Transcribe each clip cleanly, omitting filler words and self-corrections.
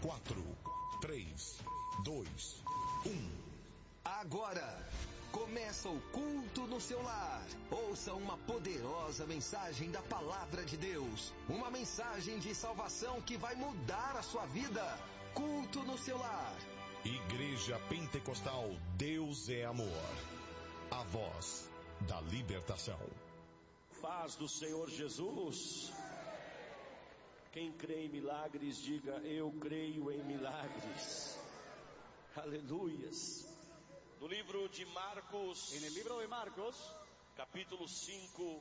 4, 3, 2, 1. Agora começa o culto no seu lar. Ouça uma poderosa mensagem da palavra de Deus. Uma mensagem de salvação que vai mudar a sua vida. Culto no seu lar. Igreja Pentecostal Deus é Amor. A voz da libertação. Paz do Senhor Jesus. Quem crê em milagres, diga: eu creio em milagres. Aleluias. No livro de Marcos, En el libro de Marcos, capítulo 5,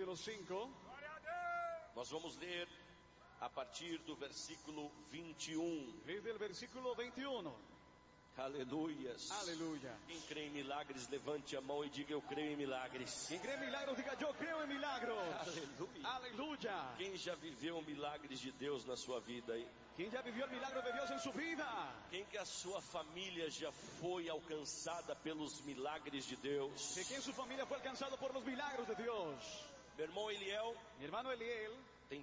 nós vamos ler a partir do versículo 21. desde el versículo 21. Aleluias. Aleluya. Quem crê em milagres, levante a mão e diga: eu creio em milagres. Quien cree en milagros, diga: yo creo en milagros. Aleluia. Aleluya. Quem já viveu milagres de Deus na sua vida aí? Quien ya vivió el milagro de Dios en su vida. Quem que a sua família já foi alcançada pelos milagres de Deus? De quien su familia fue alcanzado por los milagros de Dios. Meu irmão Eliel Mi hermano Eliel tem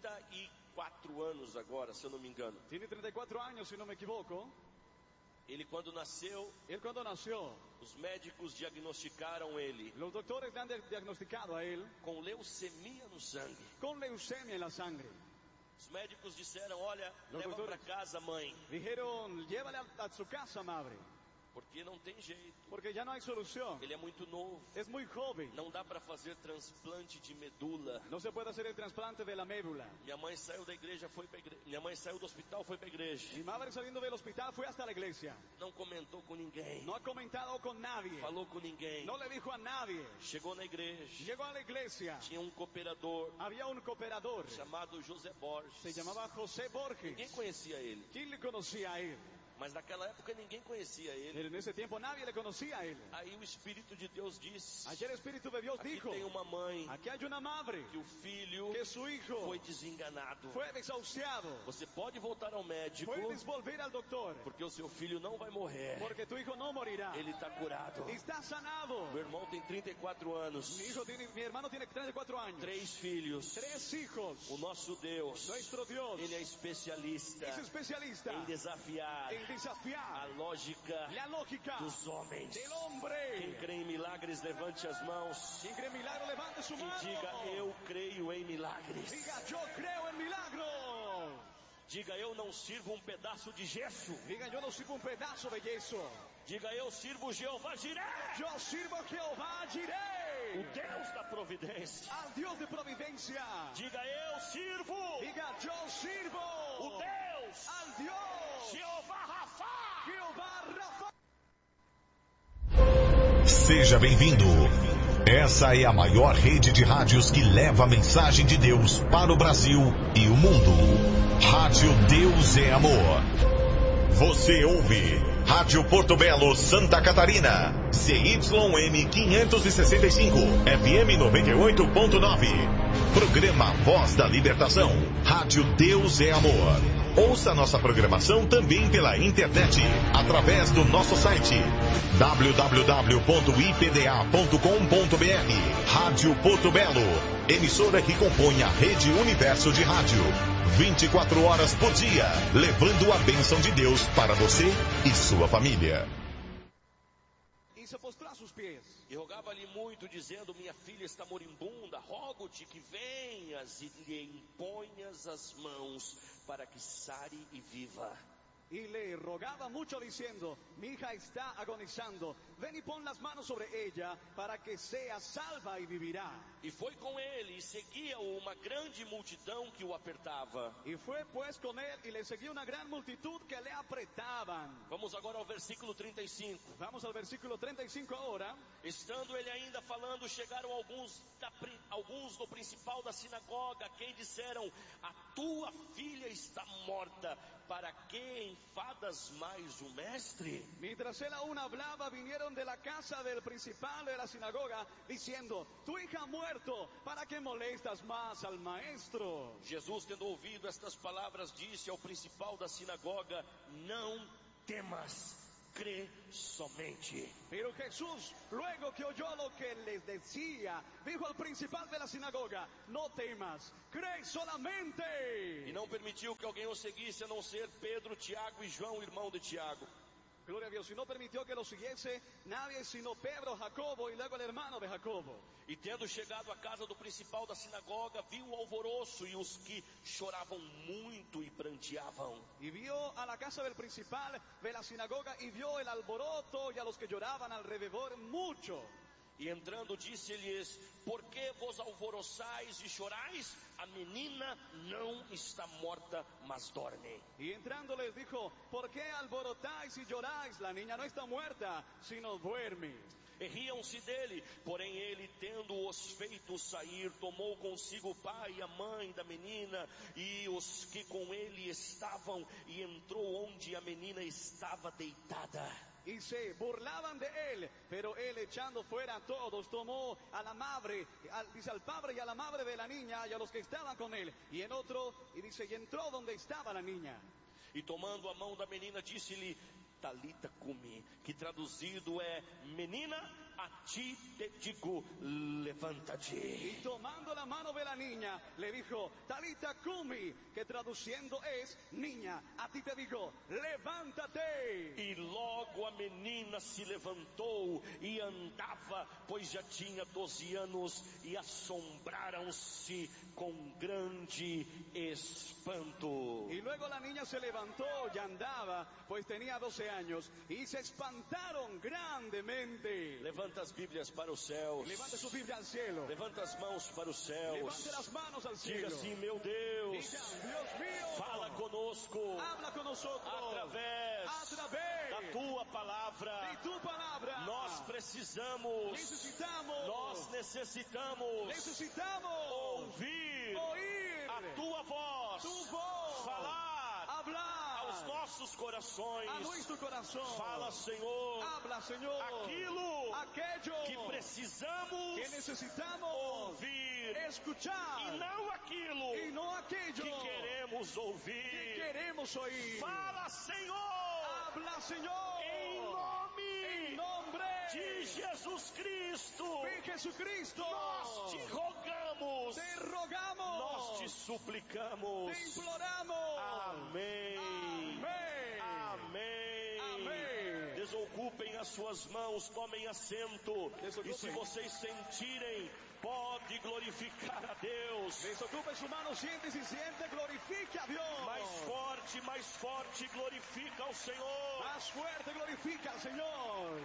34 anos agora, se eu não me engano. tiene 34 años, si no me equivoco. Ele, quando nasceu, Él cuando nació, os médicos diagnosticaram ele los doctores le han diagnosticado a él com leucemia no sangue. con leucemia en la sangre. Os médicos disseram: olha, Los leva para doctores casa, mãe, dijeron: llévale a su casa, madre, porque não tem jeito. porque ya no hay solución. Ele é muito novo. Es muy joven. Não dá para fazer transplante de medula. No se puede hacer el trasplante de la médula. Minha mãe saiu da igreja, foi para igreja. Minha mãe saiu do hospital, foi para a igreja. Mi madre, saliendo del hospital, fue hasta la iglesia. Não comentou com ninguém. No ha comentado con nadie. Falou com ninguém. No le dijo a nadie. Chegou na igreja. Llegó a la iglesia. Tinha um cooperador Había un cooperador. chamado José Borges. Se llamaba José Borges. Ninguém conhecia ele. ¿Quién le conocía a él? Mas naquela época ninguém conhecia ele. Pero en ese tiempo nadie le conocía a él. Aí o Espírito de Deus disse: Allí el Espíritu de Dios aqui dijo: tem uma mãe aquí hay una madre que o filho que su hijo foi desenganado. fue desahuciado. Você pode voltar ao médico, Puedes volver al doctor, porque o seu filho não vai morrer. porque tu hijo no morirá. Ele está curado. Está sanado. Meu irmão tem 34 anos. Mi hermano tiene 34 años. 3 filhos. 3 hijos. O nosso Deus, Nuestro Dios Ele é especialista es especialista em desafiar en desafiar a lógica la lógica dos homens. del Quem hombre. crê em milagres, levante as mãos Quien cree en milagro, levante su e mano. diga: eu creio em milagres. Diga: yo creo en milagros. Diga: eu não sirvo um pedaço de gesso. Diga: yo no sirvo un pedazo de yeso. Diga: eu sirvo Jeová Jireh, Yo sirvo a Jehová o Jireh, Deus da providência. al Dios de providencia. Diga: eu sirvo Diga: yo sirvo o Deus al Dios Jeová Rafá. Jehová Rafa. Seja bem-vindo. Essa é a maior rede de rádios que leva a mensagem de Deus para o Brasil e o mundo. Rádio Deus é Amor. Você ouve Rádio Porto Belo, Santa Catarina. CYM 565, FM 98.9. Programa Voz da Libertação. Rádio Deus é Amor. Ouça nossa programação também pela internet, através do nosso site www.ipda.com.br. Rádio Porto Belo, emissora que compõe a Rede Universo de Rádio. 24 horas por dia, levando a bênção de Deus para você e sua família. Y se postró a sus pies. E rogava-lhe muito, dizendo: minha filha está moribunda, rogo-te que venhas e lhe imponhas as mãos para que sare e viva. Y le rogaba mucho diciendo: mi hija está agonizando, ven y pon las manos sobre ella para que sea salva y vivirá. E foi com ele, e seguia-o uma grande multidão que o apertava. Y fue pues con él, y le seguía una gran multitud que le apretaban. Vamos agora ao versículo 35. Vamos al versículo 35 ahora. Estando ele ainda falando, chegaram alguns do principal da sinagoga, quem disseram: a tua filha está morta, para que enfadas mais o mestre? Mientras él aún hablaba, vinieron de la casa del principal de la sinagoga, diciendo: tu hija ha muerto, ¿para qué molestas más al maestro? Jesus, tendo ouvido estas palavras, disse ao principal da sinagoga: não temas, crê somente. Pero Jesús, luego que oyó lo que les decía, dijo al principal de la sinagoga: no temas, cree solamente. E não permitiu que alguém o seguisse a não ser Pedro, Tiago e João, irmão de Tiago. Gloria a Dios. Y no permitió que lo siguiese nadie sino Pedro, Jacobo y luego el hermano de Jacobo. E tendo chegado à casa do principal da sinagoga, viu o alvoroço e os que choravam muito e pranteavam. Y vio a la casa del principal de la sinagoga y vio el alboroto y a los que lloraban alrededor mucho. E entrando disse-lhes: por que vos alvoroçais e chorais? A menina não está morta, mas dorme. Y entrando les dijo: ¿por qué alborotáis y lloráis? La niña no está muerta, sino duerme. E riam-se dele, porém ele, tendo-os feito sair, tomou consigo o pai e a mãe da menina e os que com ele estavam, e entrou onde a menina estava deitada. Y se burlaban de él, pero él, echando fuera a todos, tomó a la madre, dice al padre y a la madre de la niña y a los que estaban con él, y en otro, y dice, y entró donde estaba la niña. E tomando a mão da menina, disse-lhe: Talita cumi, que traduzido é: menina, a ti te digo, levanta-te. Y tomando la mano de la niña, le dijo: Talita cumi, que traduciendo es: niña, a ti te digo, levántate. E logo a menina se levantou e andava, pois já tinha 12 anos, e assombraram-se com grande espanto. Y luego la niña se levantó y andaba, pues tenía 12 años, y se espantaron grandemente. Levanta as Bíblias para os céus. Levante su Biblia al cielo. Levanta as mãos para os céus. Levante las manos al cielo. Diga assim: meu Deus, Diga: Dios mío, fala conosco habla con nosotros através da tua palavra. de tu palabra. Nós precisamos, nós necessitamos ouvir a tua voz, tu voz, falar hablar aos nossos corações. a nuestro corazón. Fala, Senhor, Habla, Señor, aquello que precisamos que necesitamos ouvir, escuchar, e não aquilo y no aquello que queremos que ouvir. queremos oír. Fala, Senhor, Habla, Señor, em en nombre de Jesus Cristo. de Jesucristo. Nós te rogamos, Te rogamos, nós te suplicamos. te imploramos. Amém. Amém. Amém. Amém. Desocupem as suas mãos, tomem assento. Desocupem. E se vocês sentirem, pode glorificar a Deus. Desocupe su mano, siente, si siente, glorifique a Dios. Mais forte, glorifica ao Senhor. Más fuerte, glorifica al Señor.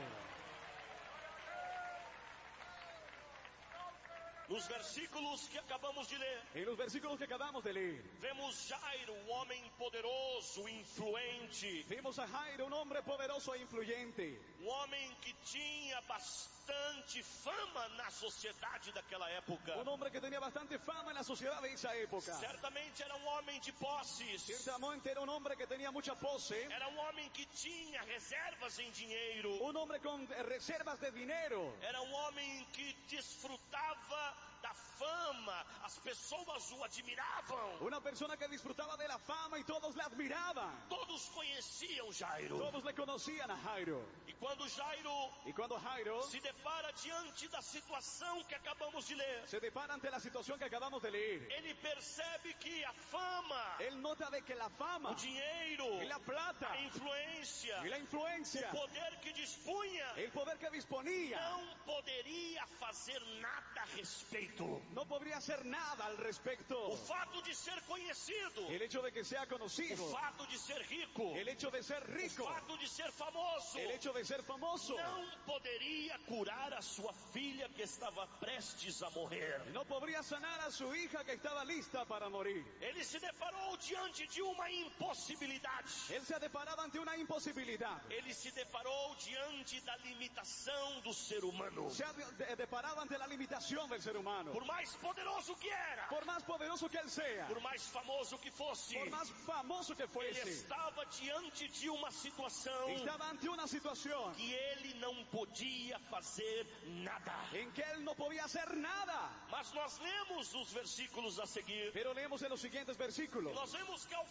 Nos versículos que acabamos de ler, En los versículos que acabamos de leer, vemos Jairo, um homem poderoso, influente, vimos a Jairo, un hombre poderoso e influyente, um homem que tinha bastante fama na sociedade daquela época. un hombre que tenía bastante fama en la sociedad de esa época. Certamente era um homem de posses, Ciertamente era un hombre que tenía mucha pose, era um homem que tinha reservas em dinheiro, un hombre con reservas de dinero, era um homem que desfrutava da fama, as pessoas o admiravam, una persona que disfrutaba de la fama y todos le admiraban. todos conheciam Jairo. Todos le conocían a Jairo. E quando Jairo Y cuando Jairo se depara diante da situação que acabamos de ler, se depara ante la situación que acabamos de leer, ele percebe que a fama, él nota de que la fama o dinheiro, y la plata a influência, y la influencia, o poder que dispunha, el poder que disponía, não poderia fazer nada a respeito. no podría hacer nada al respecto. O fato de ser conhecido, El hecho de que sea conocido, o fato de ser rico, el hecho de ser o rico, fato de ser famoso, el hecho de ser famoso, não poderia curar a sua filha que estava prestes a morrer. no podría sanar a su hija que estaba lista para morir. Ele se deparou diante de uma impossibilidade. Él se deparaba ante una imposibilidad. Ele se deparou diante da limitação do ser humano. Se deparaba ante la limitación del ser humano. Por mais poderoso que era, Por más poderoso que él sea, por mais famoso que fosse, por más famoso que ele fuese, estava diante de uma situação estaba ante una situación que ele não podia fazer nada. en que él no podía hacer nada. Mas nós lemos os versículos a seguir, Pero leemos en los siguientes e versículos. nós vemos que ao final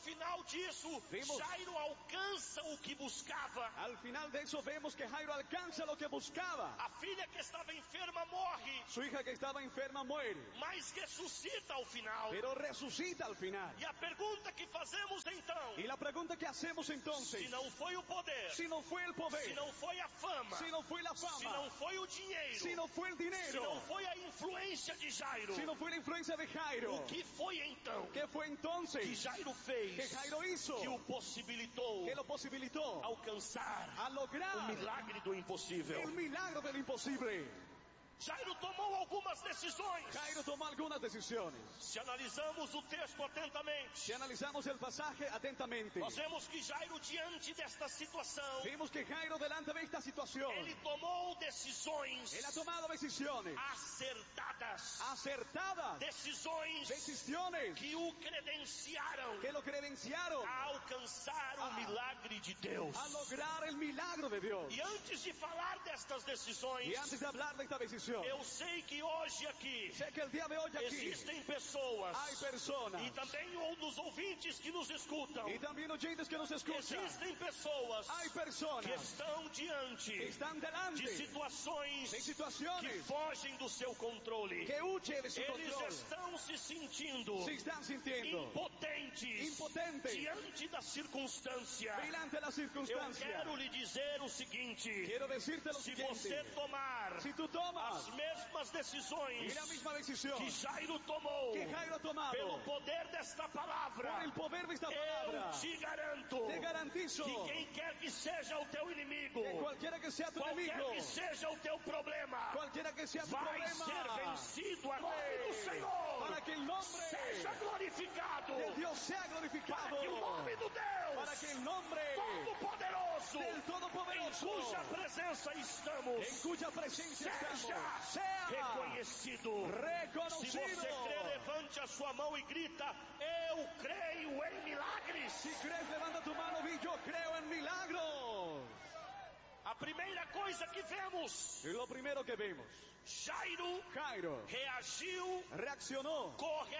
disso, Vimos. Jairo alcança o que buscava. Al final de eso vemos que Jairo alcanza lo que buscaba. A filha que estava enferma morre, Su hija que estaba enferma muere, mas ressuscita ao final. pero resucita al final. E a pergunta que fazemos então, Y la pregunta que hacemos entonces, se não foi o poder, si no fue el poder, se não foi a fama, si no fue la se fama, não foi o dinheiro, si no fue el se não dinero, foi a influência de Jairo, si no fue la influencia de Jairo, o que foi então ¿qué fue que entonces Jairo que fez Jairo hizo? que o possibilitou Que lo posibilitó alcançar a o lograr milagre do impossível? el milagro del imposible. Jairo tomou algumas decisões. Jairo tomó algunas decisiones. Se analisamos o texto atentamente, Si analizamos el pasaje atentamente, nós vemos que Jairo, diante desta situação, vimos que Jairo delante de esta situación, ele tomou decisões él ha tomado decisiones acertadas, decisiones que o credenciaram que lo credenciaron a alcançar o milagre de Deus. a lograr el milagro de Dios. E antes de falar destas decisões, Y antes de hablar de esta decisión, eu sei que hoje aqui sé que el día de hoy aquí existem pessoas hay personas e também ou dos ouvintes que nos escutam, y también oyentes que nos escuchan. existem pessoas Hay que personas estão diante que están delante de situações de que situaciones fogem do seu controle. que huyen de su Eles control. estão se sentindo Se están sintiendo impotentes diante da circunstância. delante de la Eu circunstancia. quero lhe dizer o seguinte: Quiero decirte lo se você siguiente. tomar Si tú tomas as mesmas decisões y la misma decisión que Jairo tomou, que Jairo ha tomado pelo poder desta palavra, por el poder de esta palabra, eu te garanto te garantizo que quem quer que seja o teu inimigo, que cualquiera que sea tu qualquer enemigo, que seja o teu problema, cualquiera que sea tu vai ser problema, vencido a nome do Senhor. para que el nombre Seja glorificado, de Dios sea para glorificado, que o nome do Deus para que el nombre Todo-Poderoso, del em Todopoderoso, cuja presença estamos, en cuya presencia estamos, seja sea reconhecido. Se reconocido. você crê, levante a sua mão e grita: eu creio em milagres. Si crees, levanta tu mano y yo creo en milagros. A primeira coisa que vemos, Y lo primero que vemos, Jairo reagiu reaccionó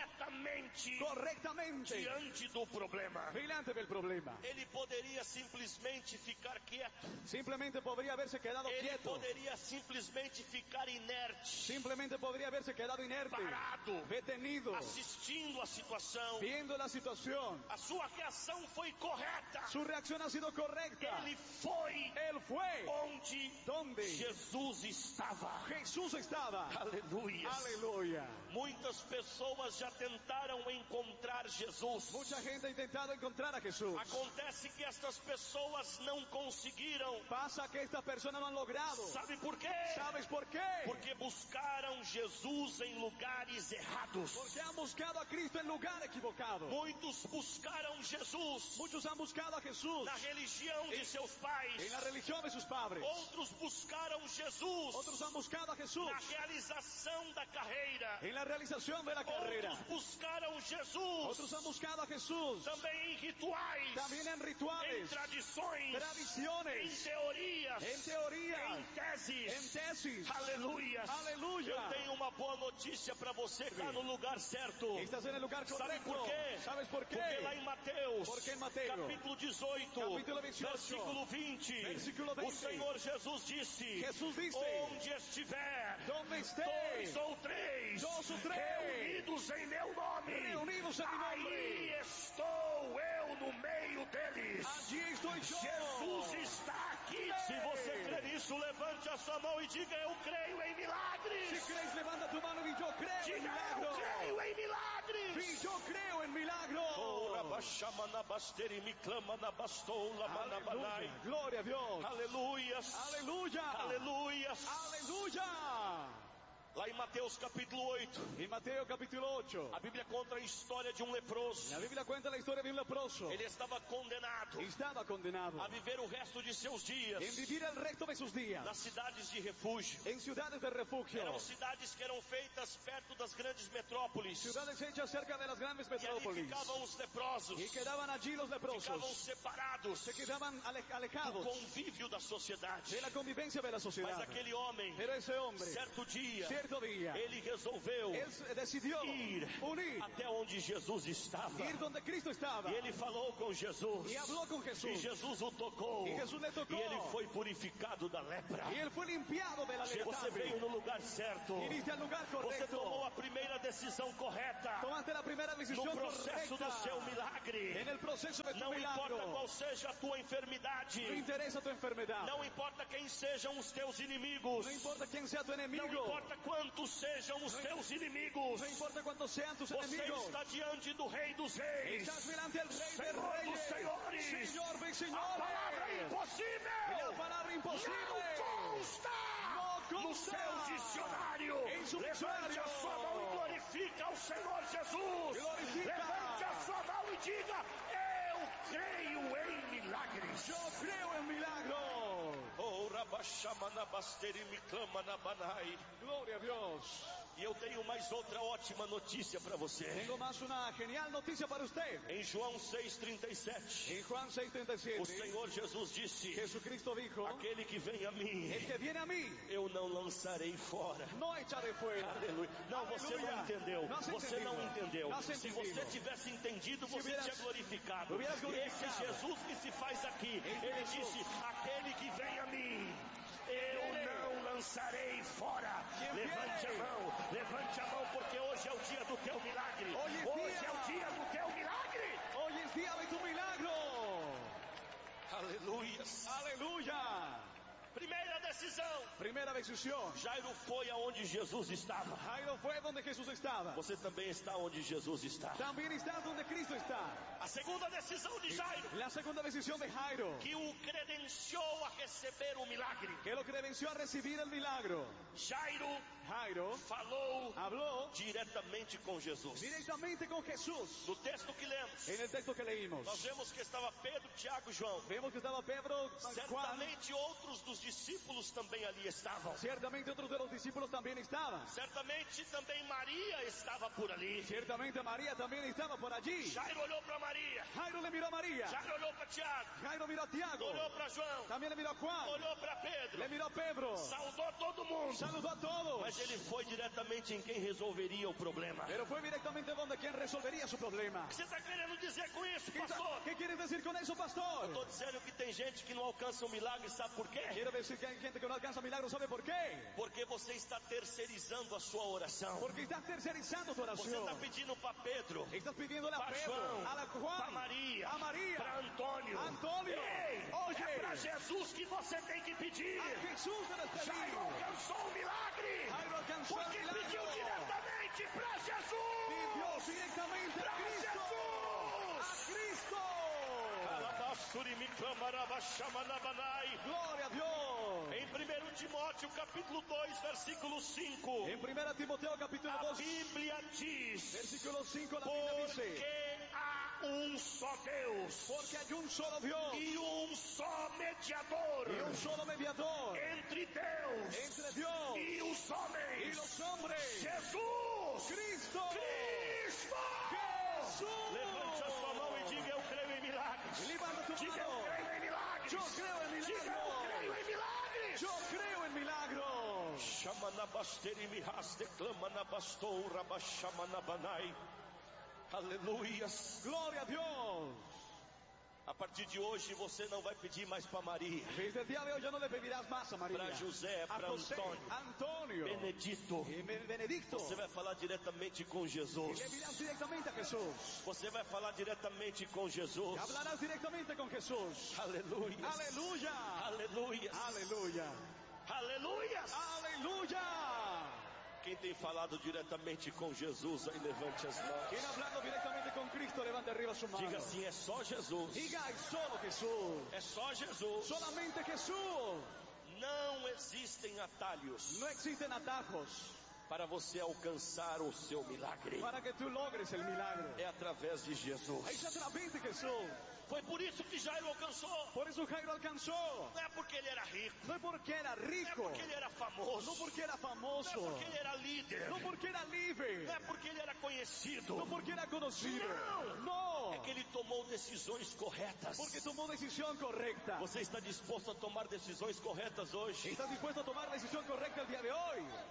correctamente diante do problema. delante del problema. Ele poderia simplesmente ficar quieto. Simplemente podría haberse quedado Ele quieto. poderia simplesmente ficar inerte, Simplemente podría haberse quedado inerte, parado, detenido, assistindo a situação. viendo la situación. A sua reação foi correta. Su reacción ha sido correcta. Ele foi Él fue onde donde Jesus estava. Jesús estaba. Aleluia. Aleluya. Muitas pessoas já tentaram encontrar Jesus. Mucha gente ha intentado encontrar a Jesús. Acontece que estas pessoas não conseguiram. Pasa que estas personas no han logrado. Sabe por quê? ¿Sabes por qué? Porque buscaram Jesus em lugares errados. Porque han buscado a Cristo en lugar equivocado. Muitos buscaram Jesus Muchos han buscado a Jesús na religião de seus pais. en la religión de sus padres. Outros buscaram Jesus Otros han buscado a Jesús na realização da carreira. en la realización de la carrera. Outros buscaram Jesus Otros han buscado a Jesús também em rituais, también en em rituales, tradições, em tradiciones, teorias, en teorías, em teses. en tesis. Aleluia. Aleluia. Eu tenho uma boa notícia para você, está no lugar certo. Estás en el lugar Sabe correcto. por quê? ¿Sabes por qué? Porque lá em Mateus, Porque en Mateo, capítulo 18, capítulo 18, versículo 20, versículo 20, o Senhor Jesus disse: Jesús dice, onde estiver donde esté dois ou três reunidos em meu nome, reunidos en mi nombre, aí estou eu no meio deles. allí estoy yo. Jesus está aqui. Se você crê nisso, levante a sua mão e diga: eu creio em milagres. Si crees, levanta tu mano y yo creo en Diga: milagros. eu creio em milagres. Y yo creo en milagros. Aleluya. Gloria a Dios. Aleluias. Aleluya. Aleluias. Aleluya. Lá em Mateus capítulo 8, En Mateo capítulo 8, a Bíblia conta a história de um leproso. la Biblia cuenta la historia de un leproso. Ele estava condenado Estaba condenado a viver o resto de seus dias en vivir el resto de sus días nas cidades de refúgio. en ciudades de refugio, Eram cidades que eram feitas perto das grandes metrópoles. ciudades hechas cerca de las grandes E ali metrópolis. ficavam os leprosos. Y quedaban allí los Ficavam leprosos. separados Se quedaban do alejados convívio da sociedade. de la convivencia de la Mas sociedad. aquele homem, Pero ese hombre, certo dia, cierto día, ele resolveu él decidió ir unir, até onde Jesus estava. ir donde Cristo estaba. E ele falou com Jesus. Y habló con Jesús. E Jesus o tocou. Y Jesús le tocó. E ele foi purificado da lepra. Y él fue limpiado de la Você lepra. veio no lugar certo. Viniste al lugar Você correcto. tomou a primeira decisão correta. Tomaste la primera No decisión processo correcta. do seu milagre. En el proceso de tu Não milagro. importa qual seja a tua enfermidade. No interesa tu enfermedad. Não importa quem sejam os teus inimigos. No importa quién sea tu enemigo. Não importa quantos sejam os teus inimigos. No importa cuántos sean tus Você enemigos. está diante do Rei dos Reis. Estás delante del Rey de Senhor dos Reyes. Senhores. Señor de A Señores. palavra La impossível palabra imposible. não consta No no consta seu dicionário. em su Levante dicionário. a sua mão e glorifica ao Senhor Jesus. Glorifica. Levante a sua mão e diga: eu creio em milagres. Yo creo en milagros. Oh, Rabashamana Basteri Miklamana Banai. Gloria a Dios. E eu tenho mais outra ótima notícia para você. Tengo más una genial noticia para usted. Em João 6,37, En Juan o 6:37, Senhor Jesus disse: Jesucristo dijo, aquele que vem a mim, el que viene a mí, eu não lançarei fora. no echaré fuera. Aleluia. Não, você não entendeu. Não has Você não entendido. entendeu. Não has Se entendido. você tivesse entendido, Se você hubieras- tinha glorificado. hubieras glorificado. Esse Jesus que se faz aqui, ele Jesus. disse: aquele que vem a mim, eu não lançarei fora. Quem Levante viene? levante a mão, porque hoje é o dia do teu milagre. Hoje é Hoje dia. é o dia do teu milagre. Hoy es día de tu milagro. Aleluia. Aleluya. Primeira decisão. Primera decisión. Jairo foi aonde Jesus estava. Jairo fue donde Jesús estaba. Você também está onde Jesus está. También estás donde Cristo está. A segunda decisão de Jairo, La segunda decisión de Jairo, que o credenciou a receber o milagre. que lo credenció a recibir el milagro. Jairo Jairo falou habló diretamente com Jesus. directamente con Jesús. No texto que lemos, En el texto que leímos, nós vemos que estava Pedro, Tiago e João. vemos que estaba Pedro, Juan. Certamente outros dos discípulos também ali estavam. Ciertamente otros de los discípulos también estaban. Certamente também Maria estava por ali. Ciertamente María también estaba por allí. Jairo olhou para Maria. Jairo le miró a María. Jairo olhou para Tiago. Jairo miró a Tiago. Olhou para João. También le miró a Juan. Olhou para Pedro. Le miró a Pedro. Saudou todo mundo. Saludó a todos. Mas ele foi diretamente em quem resolveria o problema. Pero fue directamente donde quien resolvería su problema. O que você está querendo dizer com isso, ¿Qué, pastor? ¿Qué quieres decir con eso, pastor? Estou dizendo que tem gente que não alcança o milagre, sabe por quê? Quiero decir que hay gente que no alcanza milagros, ¿sabe por qué? Porque você está terceirizando a sua oração. Porque estás tercerizando tu Você oración. está pedindo para Pedro, Estás pidiéndole a para Pedro, João, a la Juan, para Maria, a María, para Antônio. Antônio. Ei, Oye. é para Jesus que você tem que pedir. a Jesús debes pedir. Jairo alcançou o milagre. Jairo alcanzó Porque el milagro. pediu diretamente para Jesus. Pidió directamente a Para Cristo. Jesus. A Cristo. Gloria a Dios. Em 1 Timóteo capítulo 2, versículo 5, En 1 Timoteo capítulo a 2, Bíblia diz: versículo 5, la Biblia dice, porque há um só Deus porque hay un solo Dios e um só mediador y un solo mediador entre Deus entre Dios e os y homens, los hombres. Jesus Cristo. Cristo. Jesús. Levante a sua mão e diga: eu creio em milagres. Levanta tu Diga: eu mano. creio em milagres. Yo creo en Diga: eu creio milagros. em milagres. Yo creo en milagros. Shamanabasteri mihas declama nabastou rabashamanabanai. Aleluias. Gloria a Dios. A partir de hoje você não vai pedir mais para Maria, Desde el día de hoy ya no le pedirás más a María, para José, a para José, Antônio, Antonio Benedito. y Benedicto. Você vai falar diretamente com Y Jesus. le dirás directamente a Jesús. Você vai falar diretamente com Jesus. Y hablarás directamente con Jesús. Aleluia. Aleluya. Aleluia. Aleluya. Aleluia. Aleluya. Quem tem falado diretamente com Jesus, aí levante as mãos. Quien hablando directamente con Cristo, levante arriba su mano. Diga assim: é só Jesus. Diga, es solo Jesús. É só Jesus. Solamente Jesús. Não existem atalhos No existen atajos para você alcançar o seu milagre. para que tú logres el milagro. É através de Jesus. Es a través de Jesús. Foi por isso que Jairo alcançou. Por eso Jairo alcanzó. Não é porque ele era rico, No es porque era não é rico. porque ele era famoso, No porque era não é famoso. porque ele era líder, No porque era libre. não é porque ele era conhecido. No porque era conocido. Não. No. É que ele tomou decisões corretas. Porque tomó decisión correcta. Você está disposto a tomar decisões corretas hoje? ¿Estás dispuesto a tomar la decisión correcta el día de hoy? A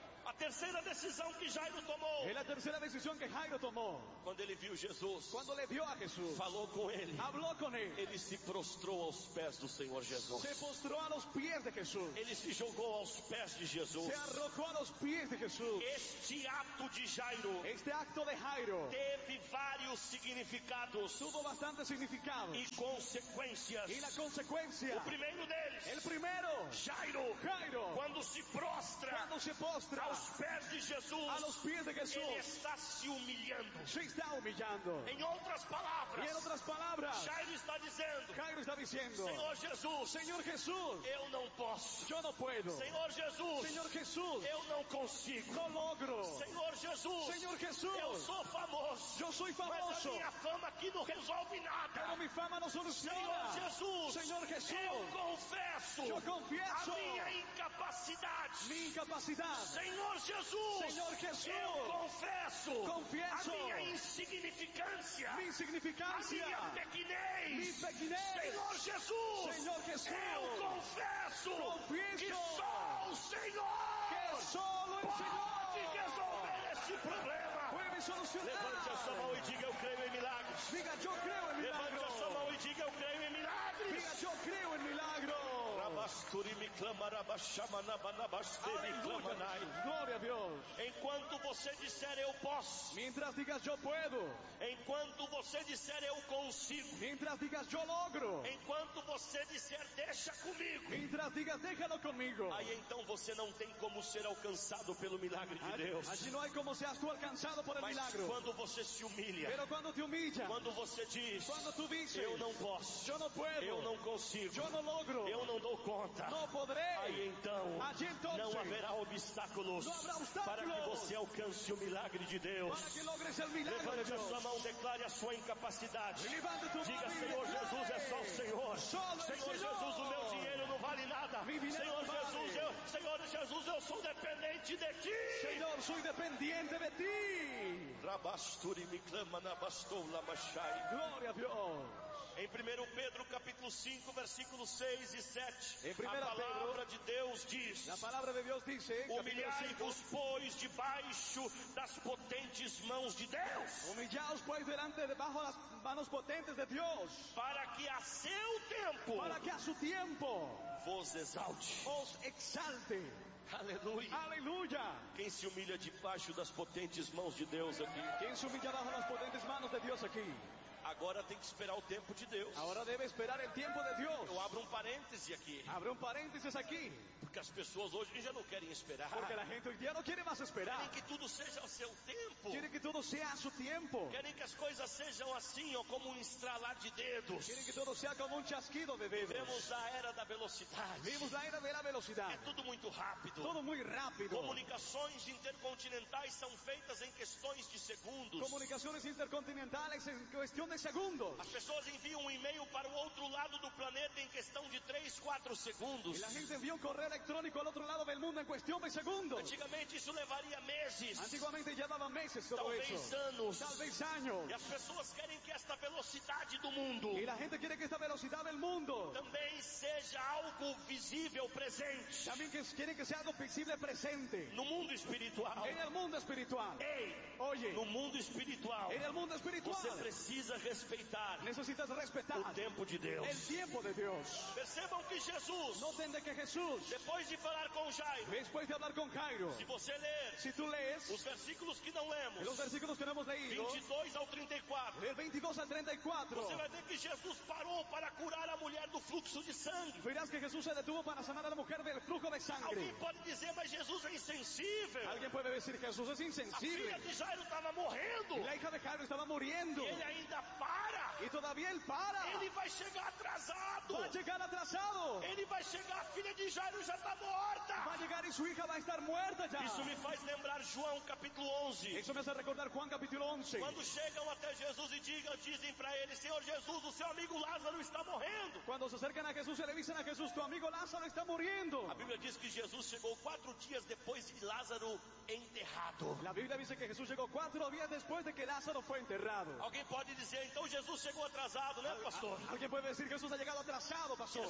terceira decisão que Jairo tomou. Es la tercera decisión que Jairo tomó. Quando ele viu Jesus, Cuando le vio a Jesús, falou com ele, habló con él, ele se prostrou aos pés do Senhor Jesus. se postró a los pies de Jesús, Ele se jogou aos pés de Jesus. se arrojó a los pies de Jesús. Este ato de Jairo Este acto de Jairo teve vários significados tuvo bastante significado. e consequências. Y la consecuencia, O primeiro deles, el primero, Jairo, Jairo, quando se prostra cuando se postra aos pés de Jesus, a los pies de ele Jesús, está se humilhando. se está humillando. Em outras Y palavras, en otras palabras, Jairo está dizendo: Jairo está diciendo, Senhor Jesus, Señor Jesús, eu não posso. yo no puedo. Senhor Jesus, Señor Jesús, eu não consigo. no logro. Senhor Jesus, Señor eu Jesús, sou famoso, yo soy mas a famoso, minha fama aqui não resolve nada. pero mi fama no Senhor soluciona. Jesus, Señor Jesús, eu confesso yo confieso a minha incapacidade. mi incapacidad. Senhor Jesus, Señor Jesús, eu confesso confieso a minha insignificância, mi a insignificancia, minha mi pequenez. pequenez. Senhor Jesus, Señor Jesús, eu confesso confieso que só o Senhor que solo el pode Señor resolver esse problema. puede solucionar. Levante a sua mão e diga: eu creio em milagres. Diga, yo creo en Levante a sua milagro. mão e diga: eu creio em milagres. Diga, yo creo en milagro. Rabasturi me clama, rabashamanabanabasteri Aleluya, clamanai. Jesús. Gloria a Dios. Enquanto você disser eu posso, Mientras digas yo puedo, enquanto você disser eu consigo, mientras digas yo logro, enquanto você disser deixa comigo, mientras digas déjalo conmigo, aí então você não tem como ser alcançado pelo milagre de Deus. allí no hay como seas tú alcanzado por el Mas milagro. quando você se humilha, Pero cuando te humillas, quando você diz cuando tú dices, eu não posso, yo no puedo, eu não consigo, yo no logro, eu não dou conta, no podré, aí então allí entonces não haverá obstáculos no habrá obstáculos para que você alcance o milagre de Deus. para que logres el milagro de Levante a Dios. sua mão, declare a sua incapacidade. Levante tu Diga: mano e Senhor declare. Jesus, é só o Senhor. Solo el Senhor Señor. Jesus, o meu dinheiro não vale nada. Mi dinero Senhor no vale. Senhor Jesus, eu sou dependente de Ti. Señor, soy dependiente de ti. Rabasturi me clama na bastoula machai. Gloria a Dios. Em 1 Pedro capítulo 5, versículos 6 e 7, Em 1 a palavra Pedro, de Deus diz: La palabra de Dios dice, capítulo 5, humilhai-vos, pois, debaixo das potentes mãos de Deus, humillaos pues debajo las manos potentes de Dios, para que a seu tempo para que a su tiempo vos exalte. os exalte. Aleluia. Aleluya. Quem se humilha debaixo das potentes mãos de Deus aqui, ¿Quién se humilla bajo las potentes manos de Dios aquí? agora tem que esperar o tempo de Deus. Ahora debe esperar el tiempo de Dios. Eu abro um parêntese aqui, Abre un paréntesis aquí, porque as pessoas hoje já não querem esperar. porque la gente hoy día no quiere más esperar. Querem que tudo seja ao seu tempo. Quiere que todo sea a su tiempo. Querem que as coisas sejam assim, ó, como um estralar de dedos. Quiere que todo sea como un chasquido de dedos. Vemos a era da velocidade. Vivimos la era de la velocidad. É tudo muito rápido. Todo muy rápido. Comunicações intercontinentais são feitas em questões de segundos. Comunicaciones intercontinentales en cuestión de segundos. As pessoas enviam um e-mail para o outro lado do planeta em questão de 3, 4 segundos. Y la gente envía un correo electrónico al otro lado del mundo en cuestión de segundos. Antigamente isso levaria meses, Antiguamente llevaba meses todo talvez eso. anos. Tal vez años. E as pessoas querem que esta velocidade do mundo Y la gente quiere que esta velocidad del mundo também seja algo visível, presente, también quiere que sea algo visible presente no mundo espiritual. en el mundo espiritual. Ei, Oye, no mundo espiritual, en el mundo você espiritual precisa respeitar necesitas respetar o tempo de Deus. el tiempo de Dios. Percebam que Jesus, Noten de que Jesús, depois de falar com Jairo, después de hablar con Jairo, se você ler si tú lees os versículos que não lemos, en los versículos que no hemos leído, 22 ao 34, del 22 al 34, você vai ver que Jesus parou para curar a mulher do fluxo de sangue. verás que Jesús se detuvo para sanar a la mujer del flujo de sangre. Alguém pode dizer, mas Jesus é insensível. Alguien puede decir que Jesús es A filha insensible. de Jairo estava morrendo. Y la hija de Jairo estaba muriendo. E ele ainda para. Y todavía él para. Ele vai chegar atrasado. Va a llegar atrasado. Ele vai chegar, a filha de Jairo já está morta. Va a llegar y su hija va a estar muerta ya. Isso me faz lembrar João capítulo 11. Eso me hace recordar Juan capítulo 11. Quando chegam até Jesus e dizem para ele: Senhor Jesus, o seu amigo Lázaro está morrendo. Cuando se acercan a Jesús y le dicen a Jesús, tu amigo Lázaro está muriendo. A Bíblia diz que Jesus chegou 4 dias depois de Lázaro enterrado. La Biblia dice que Jesús llegó 4 días después de que Lázaro fue enterrado. Alguém pode dizer, então Jesus chegou atrasado, né, pastor? Alguien puede decir que Jesús ha llegado atrasado, pastor. Jesus se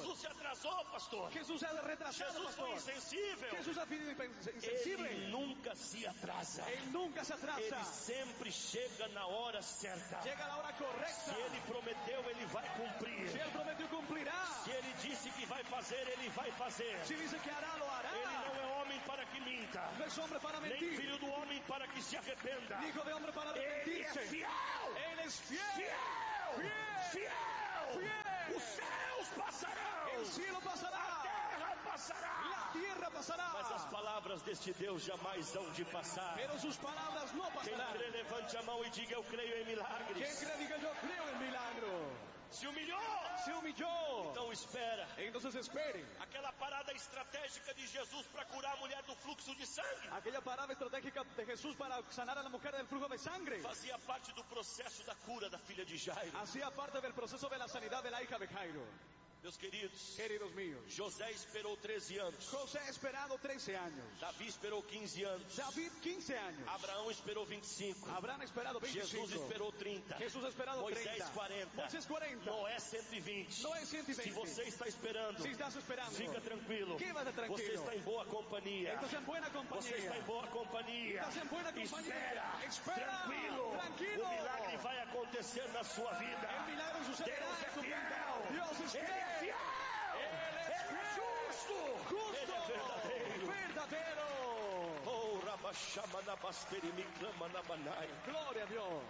atrasou, pastor. Jesús se ha retrasado, Jesus foi pastor. insensível. Jesús ha sido insensible. Ele nunca se atrasa. Él nunca se Ele atrasa. sempre chega na hora certa. Llega a la hora Se correcta. ele prometeu, ele vai cumprir. Si él prometió, cumplirá. Se ele disse que vai fazer, ele vai fazer. Si dice que hará, lo hará. Ele não é homem para que minta, No es hombre para nem mentir. filho do homem para que se arrependa. Ni hijo de hombre para Ele é arrepentirse. fiel. Él es fiel. Fiel. Fiel. Fiel. Fiel. Os céus passarão. El cielo A pasará. terra passará. La tierra pasará. Mas as palavras deste Deus jamais hão de passar. Pero sus palabras no Quem pasarán. crê, levante a mão e diga: eu creio em Quien milagres. cree, diga yo creo en milagro. Se humilhou. Se humilló. Então espera. Entonces espere. Aquela parada estratégica de Jesus para curar a mulher do fluxo de sangue Aquella parada estratégica de Jesús para sanar a la mujer del flujo de sangre fazia parte do processo da cura da filha de Jairo. hacía parte del proceso de la sanidad de la hija de Jairo. Meus queridos, Queridos míos, José esperou 13 anos. José ha esperado 13 años. Davi esperou 15 anos. David 15 años. Abraão esperou 25. Abraham ha esperado 25. Jesus esperou 30. Jesús ha esperado Moisés 30. 40. Moisés 40. Noé 120. Noé 120. Se você está esperando, Si estás esperando, fica tranquilo. quédate tranquilo. Você está em boa companhia. Estás en buena compañía. Você está em boa companhia. Estás en buena compañía. Espera. Tranquilo. O milagre vai acontecer na sua vida. El milagro sucederá Deus en é tu vida. fiel. Dios es Ele é fiel. fiel. Ele é justo. Ele é verdadeiro. Verdadero. Oh, Rabashama Nabasteri Miklama Nabanai. Gloria a Dios.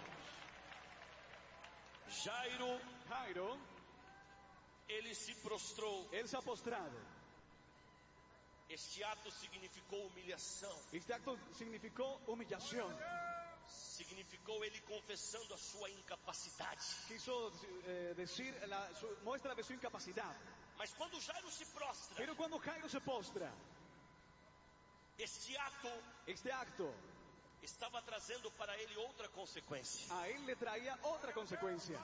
Jairo, Ele se prostrou. él se ha postrado. Este ato significou humilhação. Este acto significó humillación. Significou ele confessando a sua incapacidade. Quiso decir muestra de su incapacidad. Mas quando Jairo se prostra, Pero cuando Jairo se postra, este acto estava trazendo para ele outra consequência. a él le traía otra consecuencia.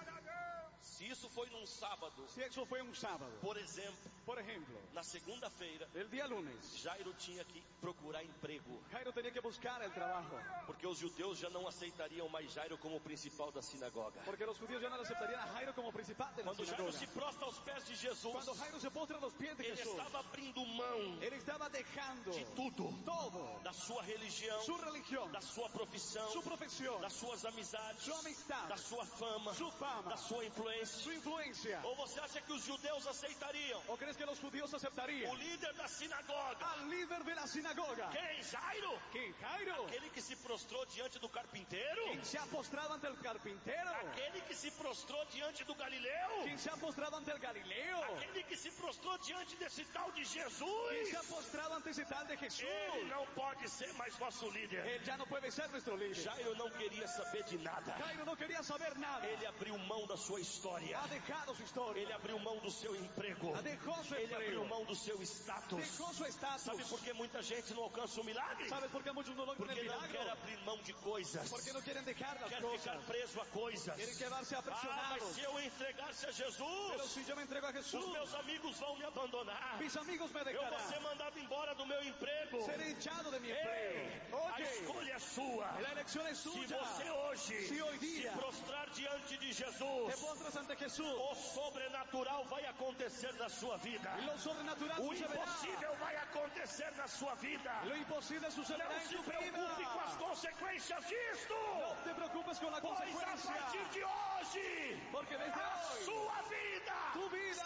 Se isso foi num sábado, Si eso fue un sábado, por exemplo, por ejemplo, na segunda-feira, el día lunes, Jairo tinha que procurar emprego, Jairo tenía que buscar el trabajo, porque os judeus já não aceitariam mais Jairo como principal da sinagoga. porque los judíos ya no le aceptarían a Jairo como principal de la Quando Jairo sinagoga. se prostra aos pés de Jesus, Cuando Jairo se postra a los pies de ele Jesús, estava abrindo mão él estaba dejando de tudo, todo, da sua religião, su religión, da sua profissão, su profesión, das suas amizades, su amistad, da sua fama, su fama, da sua influência. su influencia. Ou você acha que os judeus aceitariam ¿O crees que los judíos o aceptarían líder da sinagoga? al líder de la sinagoga? Quem? Jairo? ¿Quién? Jairo. Aquele que se prostrou diante do carpinteiro? ¿Quién se ha postrado ante el carpintero? Aquele que se prostrou diante do Galileu? ¿Quién se ha postrado ante el Galileo? Aquele que se prostrou diante desse tal de ¿Quién Jesus? se ha postrado ante ese tal de Jesús? Ele não pode ser mais nosso líder. Él ya no puede ser nuestro líder. Jairo não queria saber de nada. Jairo no quería saber nada. Ele abriu mão da sua história. Ha dejado su historia. Ele abriu mão do seu emprego. Dejó su Ele abriu empleo. mão do seu status. Dejó su estatus. Sabe por que muita gente não alcança o milagre? ¿Sabes por qué muchos no logran Porque el não quer milagro? abrir mão de coisas. Porque no quieren dejar las Quer cosas. ficar preso a coisas. Quieren quedarse Ah, mas aprisionados. se eu entregar-se a Pero Jesus, si yo me entrego a os Jesús, meus amigos vão me abandonar. mis amigos me Eu vou ser dejarán. mandado embora do meu emprego. Seré echado de mi Ei, empleo. a Oye, escolha é sua. la elección es Se suya. você hoje Se hoy se día prostrar diante de te Jesus, postras ante Jesús, o sobrenatural vai acontecer na sua vida. lo sobrenatural O sucederá. impossível vai acontecer na sua vida. Lo imposible sucederá Não en se tu preocupe com as vida. consequências disto. No te preocupes con la Pois a consecuencia. partir de hoje, Porque desde a hoy, sua vida tu vida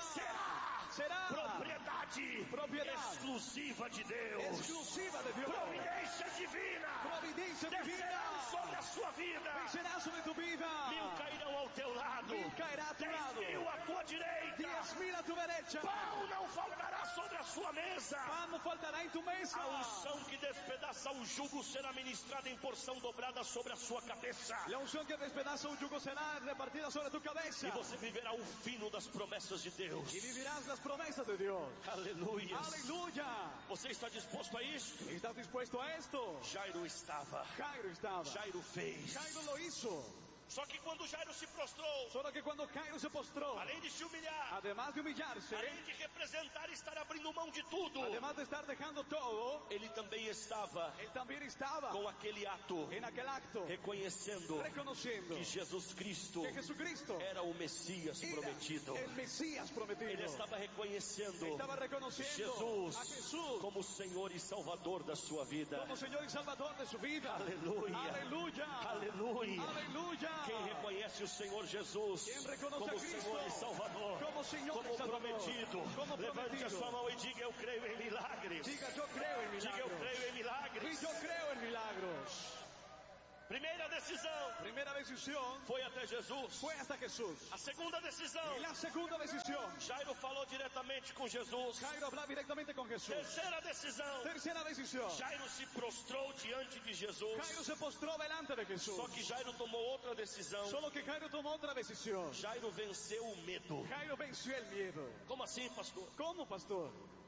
será propriedade exclusiva de Deus. exclusiva de Dios. Providência divina Providencia divina descerá sobre a sua vida. vencerá sobre tu vida. 1000 cairão ao teu lado, 1000 cairá a tu lado. 10.000 à tua direita. 10.000 a tu derecha. Pão não faltará sobre a sua mesa. Pan no faltará en tu mesa. A unção que despedaça o jugo será ministrada em porção dobrada sobre a sua cabeça. La unción que despedaza un yugo será repartida sobre tu cabeza. E você viverá o fino das promessas de Deus. Y vivirás las promesas de Dios. Aleluia. Aleluya. Você está disposto a isso? ¿Estás dispuesto a esto? Jairo estava. Jairo estaba. Jairo fez. Jairo lo hizo. Só que quando Jairo se prostrou, Solo que cuando Jairo se postró, além de se humilhar, además de humillarse, além de representar e estar abrindo mão de tudo, además de estar dejando todo, ele também estava él también estaba com aquele ato, en aquel acto, reconhecendo reconociendo que Jesus Cristo que Jesucristo era o Messias era prometido. el Mesías prometido. Ele estava reconhecendo Estaba reconociendo Jesus a Jesús como Senhor e Salvador da sua vida. como Señor y Salvador de su vida. Aleluia. Aleluya. Aleluia. Aleluya. Quem reconhece o Senhor Jesus Quem reconoce como a Cristo Senhor e Salvador, como Senhor como e Salvador, prometido, como levante a prometido. sua mão e diga: eu creio em milagres. Diga, yo creo en Diga: eu milagros. creio em milagres. Y yo creo en milagros. Primeira decisão Primera decisión foi até Jesus. fue hasta Jesús. A segunda decisão, Y la segunda decisión, Jairo falou diretamente com Jesus. Jairo hablaba directamente con Jesús. Terceira decisão, Tercera decisión, Jairo se prostrou diante de Jesus. Jairo se postró delante de Jesús. Só que Jairo tomou outra decisão. Solo que Jairo tomó otra decisión. Jairo venceu o medo. Jairo venció el miedo. Como assim, pastor? ¿Cómo, pastor?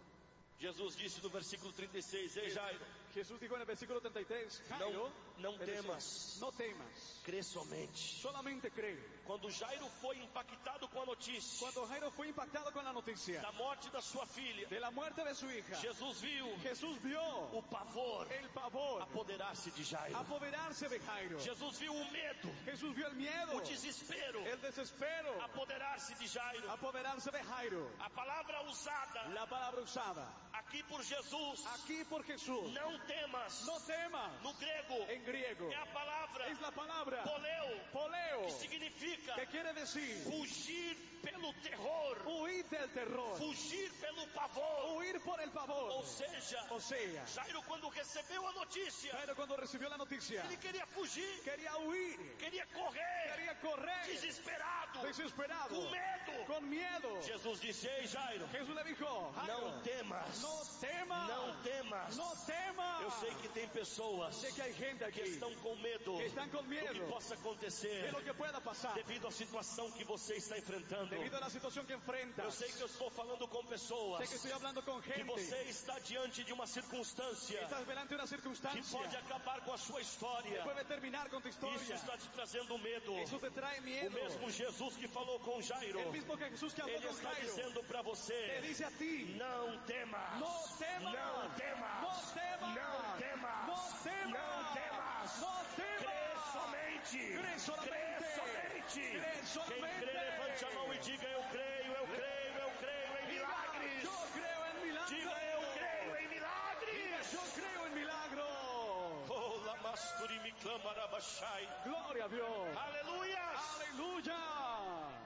Jesus disse no versículo 36, ei Jairo, Jesús dijo en el versículo 33, Jairo, não es decir, temas, no temas, crê somente. solamente cree. Quando Jairo foi impactado com a notícia Cuando Jairo fue impactado con la noticia da morte da sua filha, de la muerte de su hija, Jesus viu Jesús vio o pavor el pavor apoderar-se de Jairo. apoderarse de Jairo. Jesus viu o medo, Jesús vio el miedo, o desespero el desespero apoderar-se de Jairo. apoderarse de Jairo. A palavra usada La palabra usada aqui por Jesus, aquí por Jesús, não temas, no temas, no grego, en griego, é a palavra es la palabra poleu, poleo, que significa que quiere decir fugir pelo terror, huir del terror, fugir pelo pavor. huir por el pavor. Ou seja, Jairo, quando recebeu a notícia, Jairo cuando recibió la noticia, ele queria fugir, quería huir, queria correr, quería correr, desesperado, desesperado, com medo. con miedo. Jesus disse: ei Jairo, Jesús le dijo, Jairo, não temas, no temas, não temas. no temas. Eu sei que tem pessoas Sé que hay gente que aquí estão com medo que están con do miedo que possa acontecer de lo que pueda pasar devido à situação que você está enfrentando. debido a la situación que Eu enfrentas. sei que eu estou falando com pessoas Sé que estoy hablando con que gente você está diante de uma circunstância estás delante de una que circunstancia pode acabar com a sua história. que puede terminar con tu Isso historia. está te trazendo medo. Eso te trae O miedo. mesmo Jesus que falou com Jairo, El mismo que Jesús que habló ele con está Jairo dizendo para te você: dice a ti, não temas, no temas, não temas, no temas, não temas, no temas, não temas. no temas. Crê somente, Crê somente, crê somente. crê Quem somente. crê, levante a mão e diga: eu creio, eu creio, eu creio em milagres. Yo creo en milagros. Diga: eu creio em milagres. Yo creo en milagros. Oh, lamasturi me clamarabashai. Gloria a Dios. Aleluia. Aleluya.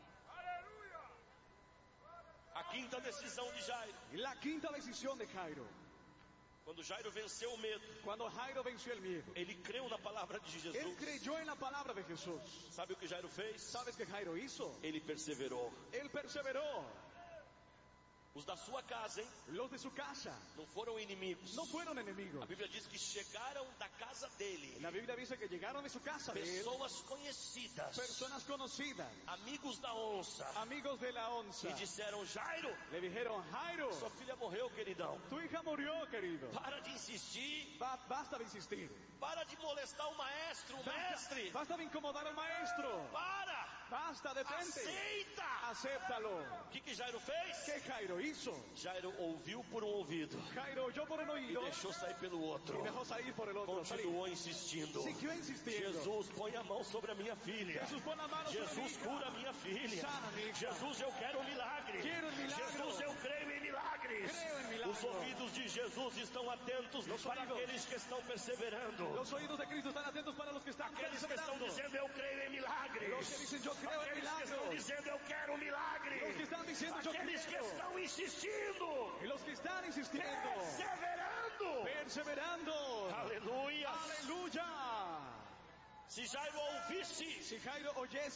A quinta decisão de Jairo. La quinta decisión de Jairo. Quando Jairo venceu o medo, Cuando Jairo venció el miedo, ele creu na palavra de él Jesus. creyó en la palabra de Jesús. Sabe o que Jairo fez? ¿Sabes qué Jairo hizo? Ele perseverou. Él perseveró. Os da sua casa, hein? Los de su casa Não foram inimigos. no fueron A enemigos. Bíblia diz que chegaram da casa dele La Biblia dice que llegaron de su casa de él pessoas conhecidas, personas conocidas, amigos da onça, amigos de la onza. e disseram: Jairo, Le dijeron, Jairo, sua filha morreu, queridão. tu hija murió, querido. Para de insistir, Basta de insistir. para de molestar o maestro, o mestre. Basta de incomodar al maestro. Para, Basta, detente. aceita. Acéptalo. O que Jairo fez? ¿Qué Jairo hizo? Jairo ouviu por um ouvido Jairo oyó por el e oído deixou sair pelo outro. y dejó salir por el otro. Continuou insistindo. Siguió insistiendo. Jesus, põe a mão sobre a minha filha. Jesús, pon la mano sobre mi Jesus, hija. cura a minha filha. Sana mi hija. Jesus, eu quero um milagre. Quero um milagre. Jesus, eu creio em milagres. Creio em milagre. Os ouvidos de Jesus estão atentos Los para oídos. aqueles que estão perseverando. Los oídos de Cristo están atentos para los que están Aqueles que estão perseverando. dizendo: eu creio em milagres. Los que dicen, yo creo en Aqueles que estão milagros. dizendo: eu quero um milagre. Los que están diciendo, yo Aqueles que creo. estão insistindo, Y los que están insistiendo, perseverando. perseverando. Aleluia. Aleluya. Se Jairo ouvisse Si Jairo oyese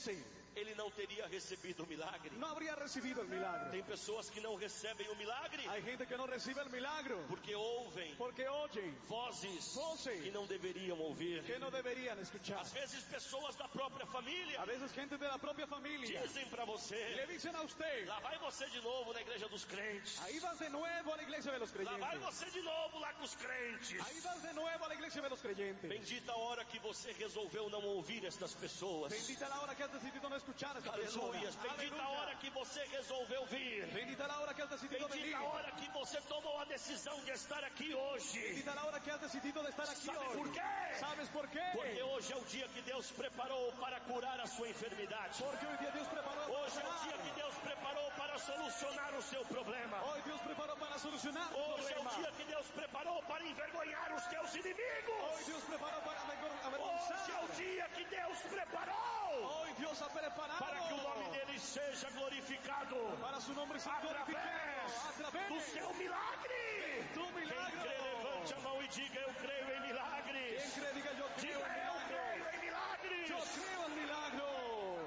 ele não teria recebido o milagre. no habría recibido el milagro. Tem pessoas que não recebem o milagre Hay gente que no recibe el milagro porque ouvem porque oyen vozes Vozes. que não deveriam ouvir. que no deberían escuchar. Às vezes pessoas da própria família A veces gente de la propia familia dizem para le você: dicen a usted, lá vai você de novo na igreja dos crentes. ahí vas de nuevo a la iglesia de los Lá vai creyentes. você de novo lá com os crentes. Ahí vas de nuevo a la iglesia de los creyentes. Bendita a hora que você resolveu não ouvir estas pessoas. Bendita la hora que has decidido no escuchar a esta persona. Aleluia. Bendita a hora que você resolveu vir. Bendita la hora que has decidido venir. Bendita a hora que você tomou a decisão de estar aqui hoje. Bendita la hora que has decidido de estar aquí ¿Sabe hoy. por qué? ¿Sabes por qué? Porque hoje é o dia que Deus preparou para curar a sua enfermidade. Porque hoy día Dios preparó para Hoje é o dia que sanar. Deus preparou para solucionar o seu problema. Hoy Dios preparó para solucionar tu Hoje é o problema. dia que Deus preparou para envergonhar os teus inimigos. Hoy Dios preparó para Hoje é o avergonzar. dia que Deus preparou Hoy Dios ha preparado para que o nome dele seja glorificado para su nombre sea glorificado a através do través seu milagre. tu Quem milagro. crê, levante a mão e diga: eu creio em milagres. Quien cree, diga yo creo Diga: en eu milagro. creio em milagres. Yo creo en milagro.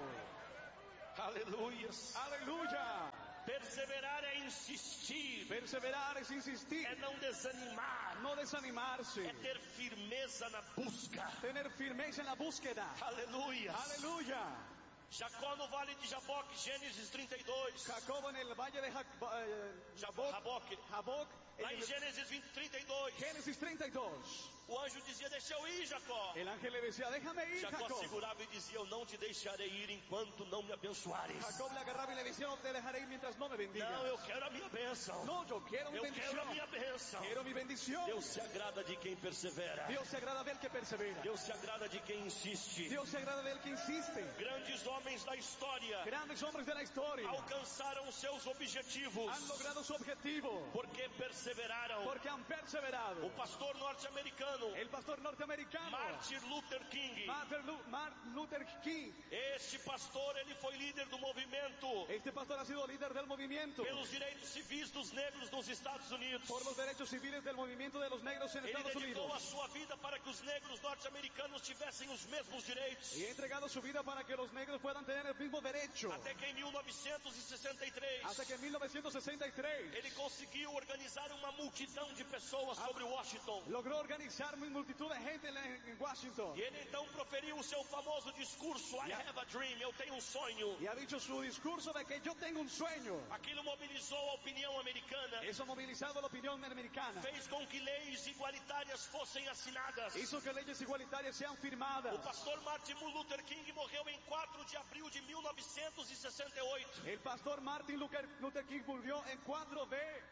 Aleluias. Aleluya. Perseverar é insistir, Perseverar es insistir, é não desanimar, no desanimarse, é ter firmeza na busca. tener firmeza en la búsqueda. Aleluias. Aleluya. Jacó no vale de Jaboque, Gênesis 32. Jacob en el valle de Jaboque. Jaboc, en Lá em el Gênesis 32. Génesis 32. O anjo dizia: deixa eu ir, Jacó. El ángel le decía, déjame ir, Jacó Jacob. segurava e dizia: eu não te deixarei ir enquanto não me abençoares. Jacob le agarraba y le decía, no te dejaré ir mientras no me bendigas. Não, eu quero a minha bênção. No, yo quiero mi Eu quero a bendición. minha bênção. Quiero mi bendición. Deus se agrada de quem persevera. Dios se agrada del que persevera. Deus se agrada de quem insiste. Dios se agrada del que insiste. Grandes homens da história Grandes hombres de la historia alcançaram seus objetivos han logrado su objetivo porque perseveraram. porque han perseverado. O pastor norte-americano El pastor norteamericano Martin Luther King. Martin Luther King. Este pastor, ele foi líder do movimento Este pastor ha sido líder del movimiento pelos direitos civis dos negros nos Estados Unidos. por los derechos civiles del movimiento de los negros en Ele Estados dedicou a Unidos. sua vida para que os negros norte-americanos tivessem os mesmos direitos. Y ha entregado su vida para que los negros puedan tener el mismo derecho. Até que em 1963, Hasta que en 1963 ele conseguiu organizar uma multidão de pessoas sobre Washington. logró organizar una multitud de gente en Washington. E ele então proferiu o seu famoso discurso: I have a dream, eu tenho um sonho. Y ha dicho su discurso de que yo tengo un sueño. Aquilo mobilizou a opinião americana, Eso ha movilizado la opinión americana. fez com que leis igualitárias fossem assinadas. Hizo que leyes igualitarias sean O firmadas. pastor Martin Luther King morreu em 4 de abril de 1968. El pastor Martin Luther King murió en 4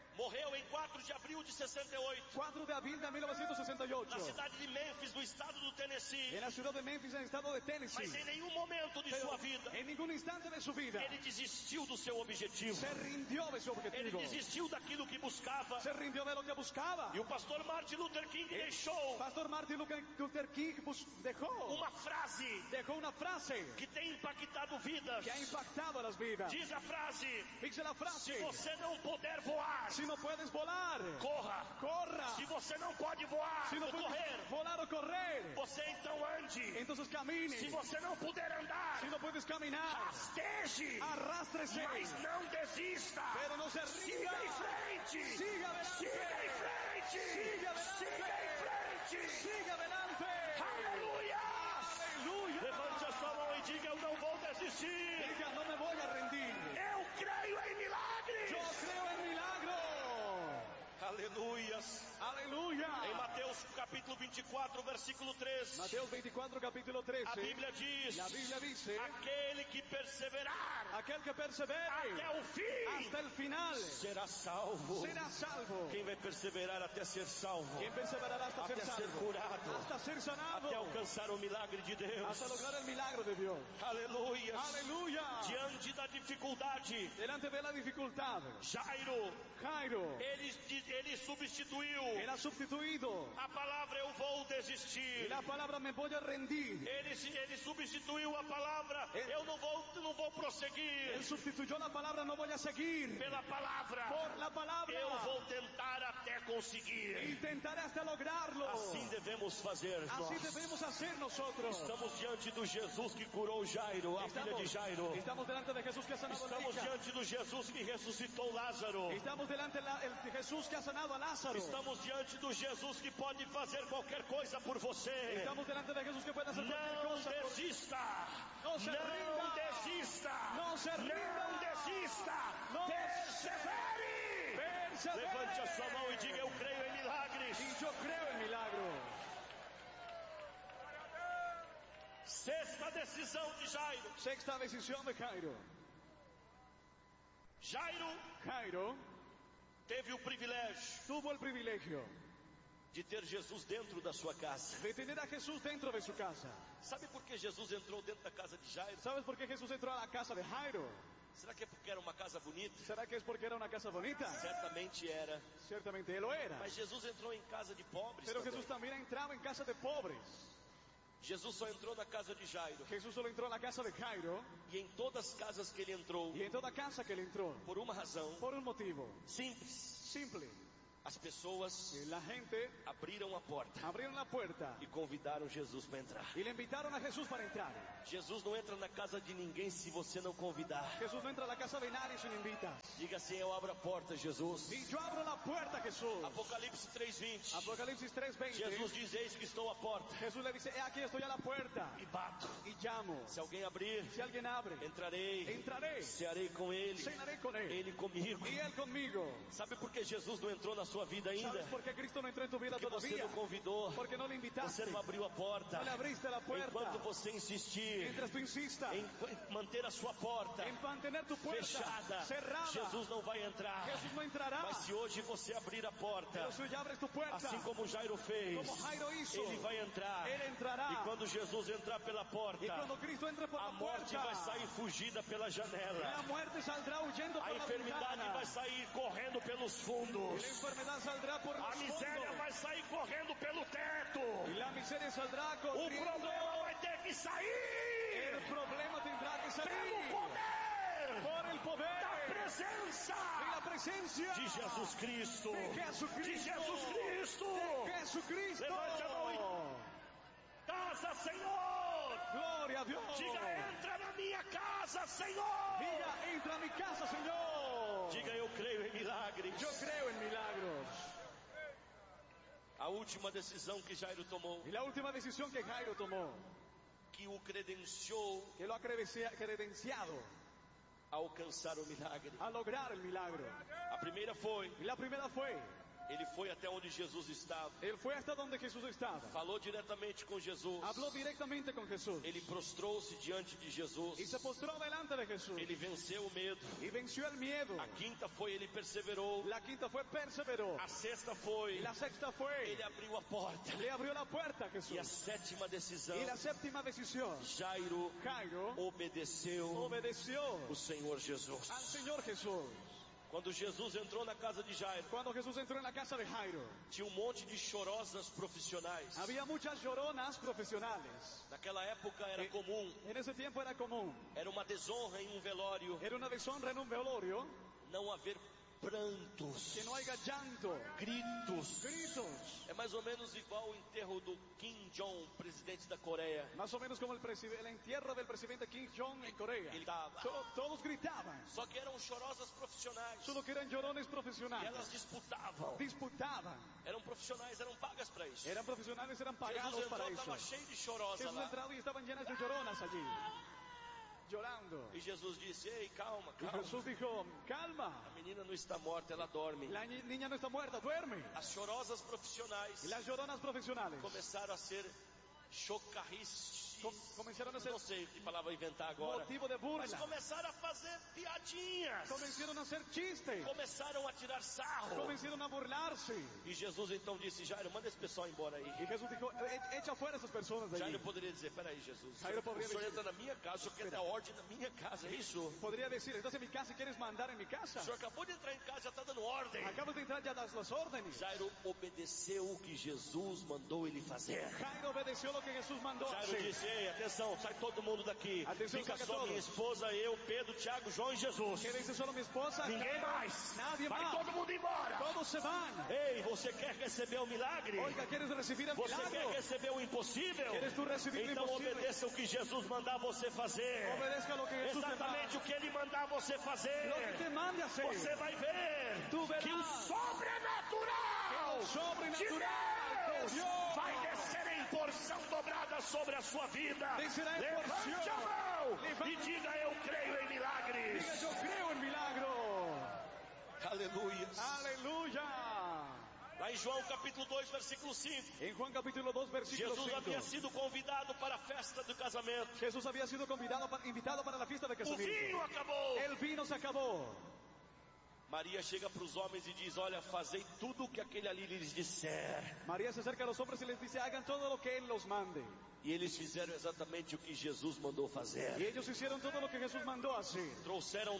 de abril de 68. 4 de abril de Na 1968. cidade de Memphis, no estado do Tennessee. En la ciudad de Memphis, en el estado de Mas Tennessee. em nenhum momento de Pero sua vida en ningún instante de su vida ele desistiu do seu objetivo. se rindió de su Ele objetivo. desistiu daquilo que buscava. Se rindió de lo que buscaba. E o pastor Martin Luther King deixou Pastor Martin Luther King dejó uma frase una frase que tem impactado vidas. que ha impactado a las vidas. Diz a frase: Dice la frase: se você não puder voar, si no puedes volar, corra. corra. Se você não pode voar Si no ou puedes correr, volar o correr, você então ande. entonces camine. Se você não puder andar, Si no puedes caminar, rasteje, arrástrese, mas não desista. pero no se Siga rinda. em frente. Siga adelante. Siga em frente. Siga adelante. Siga em frente. Siga adelante. Aleluia. Aleluya. Levante a sua mão e diga: eu não vou desistir. Diga, no me voy a rendir. Eu creio em milagres. Yo creo en milagro. Aleluias. Aleluya. Em Mateus capítulo 24, versículo 3. Mateos 24, capítulo 13. A Bíblia diz: La Biblia dice: aquele que perseverar aquel que persevere até o fim hasta el final será salvo. será salvo. Quem vai perseverar até ser salvo, Quien perseverará hasta até ser ser salvo, curado, hasta ser sanado, até alcançar o milagre de Deus. hasta lograr el milagro de Dios. Aleluia. Aleluya. Diante da dificuldade, Delante de la dificultad, Jairo, Jairo, ele substituiu él ha sustituido a palavra eu vou y desistir. la palabra me voy a rendir. Ele substituiu a palavra eu não vou prosseguir. Él sustituyó la palabra no voy a seguir. seguir pela palavra. por la palabra. Eu vou tentar até conseguir. Intentaré hasta lograrlo. Assim devemos fazer Así nós. debemos hacer nosotros. Estamos diante do Jesus que curou Jairo, a filha de Jairo. Estamos delante de Jesús que ha sanado a la Estamos hija. diante do Jesus que ressuscitou Lázaro. Estamos delante de Jesús que ha sanado a Lázaro. Estamos diante do Jesus que pode fazer qualquer coisa por você. Estamos delante de Jesús que puede hacer cualquier Não cosa. desista. Não se rinda. Não desista. Não se rinda. Não desista. Não. Persevere. Persevere. Levante a sua mão e diga: eu creio em milagres. Y yo creo en milagros. Sexta decisão de Jairo. Sexta decisión de Jairo. Jairo teve o privilégio Tuvo el privilegio de ter Jesus dentro da sua casa. de tener a Jesús dentro de su casa. Sabe por que Jesus entrou dentro da casa de Jairo? ¿Sabes por qué Jesús entró a la casa de Jairo? Será que é porque era uma casa bonita? ¿Será que es porque era una casa bonita? Certamente era. Ciertamente él lo era. Mas Jesus entrou em casa de pobres Pero também. Jesús también entraba en casa de pobres. Jesus só entrou na casa de Jairo. Jesús solo entró a la casa de Jairo. E em todas as casas que ele entrou, Y en toda casa que él entró, por uma razão por un motivo simples, simple, as pessoas la gente abriram a porta abrieron la puerta e convidaram Jesus para entrar. y le invitaron a Jesús para entrar. Jesus não entra na casa de ninguém se você não convidar. Jesús no entra a la casa de nadie sin invitas. Diga assim: eu abro a porta, Jesus. Y yo abro la puerta, Jesús. Apocalipse 3:20. Apocalipsis 3:20. Jesus diz: eis que estou à porta Jesús le dice, aquí estoy a la puerta e bato. y llamo. Se alguém abrir, Si alguien abre, entrarei, entraré, cearei com ele, cenaré con él ele comigo. y él conmigo. Sabe por que Jesus não entrou na sua vida ainda? ¿Sabes por qué Cristo no entró en tu vida Porque você todavía? não convidou, Porque no le invitaste, você não abriu a porta. no le abriste la puerta. Enquanto você insistir Mientras tú insistas em manter a sua porta en mantener tu puerta fechada, cerrada, Jesus não vai entrar. Jesús no entrará. Mas se hoje você abrir a porta, Pero si ya abres tu puerta, assim como Jairo fez, como Jairo hizo, ele vai entrar. él entrará. E quando Jesus entrar pela porta, Y cuando Cristo entre por a la morte puerta, vai sair fugida pela janela. la muerte saldrá huyendo por A la enfermidade ventana. vai sair correndo pelos Y fundos. la enfermedad saldrá por A los miséria fondos. vai sair correndo pelo teto. Y la miseria saldrá O corriendo. problema vai ter que sair El problema tendrá que salir pelo poder por el poder da presença de la presencia de Jesus Cristo. de Jesucristo. De Jesus Cristo. De Jesucristo. Levante a mão Casa, Senhor. Gloria a Dios. Diga: entra na minha casa, Senhor. Diga, entra a mi casa, Señor. Diga: eu creio em milagres. Yo creo en milagros. A última decisão que Jairo tomou, Y la última decisión que Jairo tomó, que o credenciou que lo ha credenciado a alcançar o milagre. a lograr el milagro. A primeira foi, Y la primera fue, ele foi até onde Jesus estava. él fue hasta donde Jesús estaba. Falou diretamente com Jesus. Habló directamente con Jesús. Ele prostrou-se diante de Y Jesus. se postró delante de Jesús. Ele venceu o medo. Y venció el miedo. A quinta foi, ele perseverou. La quinta fue perseveró. A sexta Y foi, la sexta fue, ele abriu a porta. le abrió la puerta a E a Jesús. sétima decisão, Y la séptima decisión, Jairo Jairo obedeceu obedeció o Senhor Jesus. al Señor Jesús. Quando Jesus entrou na casa de Jairo, Cuando Jesús entró en la casa de Jairo, tinha monte de chorosas profissionais. había muchas lloronas profesionales. Naquela época era comum, En ese tiempo era común, era uma desonra em velório era una deshonra en un velorio não haver prantos, que no haya llanto, gritos. gritos. É mais ou menos igual o enterro do Kim Jong, presidente da Coreia. Más o menos como el entierro del presidente Kim Jong en Corea. Gritava. Todos gritaban, Só que eram chorosas profissionais. solo que eran llorones E profesionales. elas disputavam. Disputaban. Eram profissionais, eram pagas para isso. Eran profesionales, eran Jesus pagados para entrou, eso. estava cheio de chorosa Jesús lá. entraba y estaban llenas de lloronas allí, llorando. E Jesus disse: ei, calma, Y calma. Jesús dijo, A calma, menina não está morta, ela dorme. la niña no está muerta, duerme. As chorosas profissionais Y las lloronas profesionales começaram a ser chocarristas. comenzaron a ser Não sei que palavra inventar agora. motivo de burla. Mas começaram a fazer piadinhas. Comenzaron a hacer chistes. Começaram a tirar sarro. Comenzaron a burlarse. E Jesus então disse: Jairo, manda esse pessoal embora aí. Y Jesús dijo, echa fuera a esas personas de Jairo allí. poderia dizer: peraí, Jesus, Jairo o poderia senhor dizer- entra na minha casa, o senhor quer dar ordem na minha casa, é isso? Podría decir, estás en mi casa y quieres mandar en mi O casa. senhor acabou de entrar em casa, já está dando ordem. Acabas de entrar, ya das las órdenes. Jairo obedeceu o que Jesus mandou ele fazer. Jairo obedeció lo que Jesús mandó Jairo hacer. disse: Ei, atenção, sai todo mundo daqui. Atenção, Fica saca só todos. minha esposa, eu, Pedro, Tiago, João e Jesus. Quédense solo mi esposa. Ninguém Carlos, mais. Nadie Vai más. todo mundo embora. Todos se van. Ei, você quer receber o milagre? Oiga, ¿quieres recibir el Você quer milagro? receber o impossível? ¿Quieres tú recibir lo Então imposible? obedeça o que Jesus mandar você fazer. Obedezca lo que Jesús te Exatamente manda. o que Ele mandar você fazer. Lo que te mande hacer. Você vai ver Tu verás. que o sobrenatural O sobrenatural de Deus de Dios vai descer em porção dobrada sobre a sua vida. Descerá en Levante porción. a mão Levanta. e diga: eu creio em milagres. Diga, yo creo en milagro. Aleluia. Aleluya. Lá em João capítulo 2, versículo 5. En Juan capítulo 2, versículo Jesus 5. havia sido convidado para a festa do casamento. Jesús había sido invitado para la fiesta de O vinho casamiento. acabou. El vino se acabó. Maria chega para os homens e diz: olha, fazei tudo o que aquele ali lhes disser. María se acerca a los hombres y les dice, hagan todo lo que Él los mande. E eles fizeram exatamente o que Jesus mandou fazer. Y ellos hicieron todo lo que Jesús mandó hacer. Trouxeram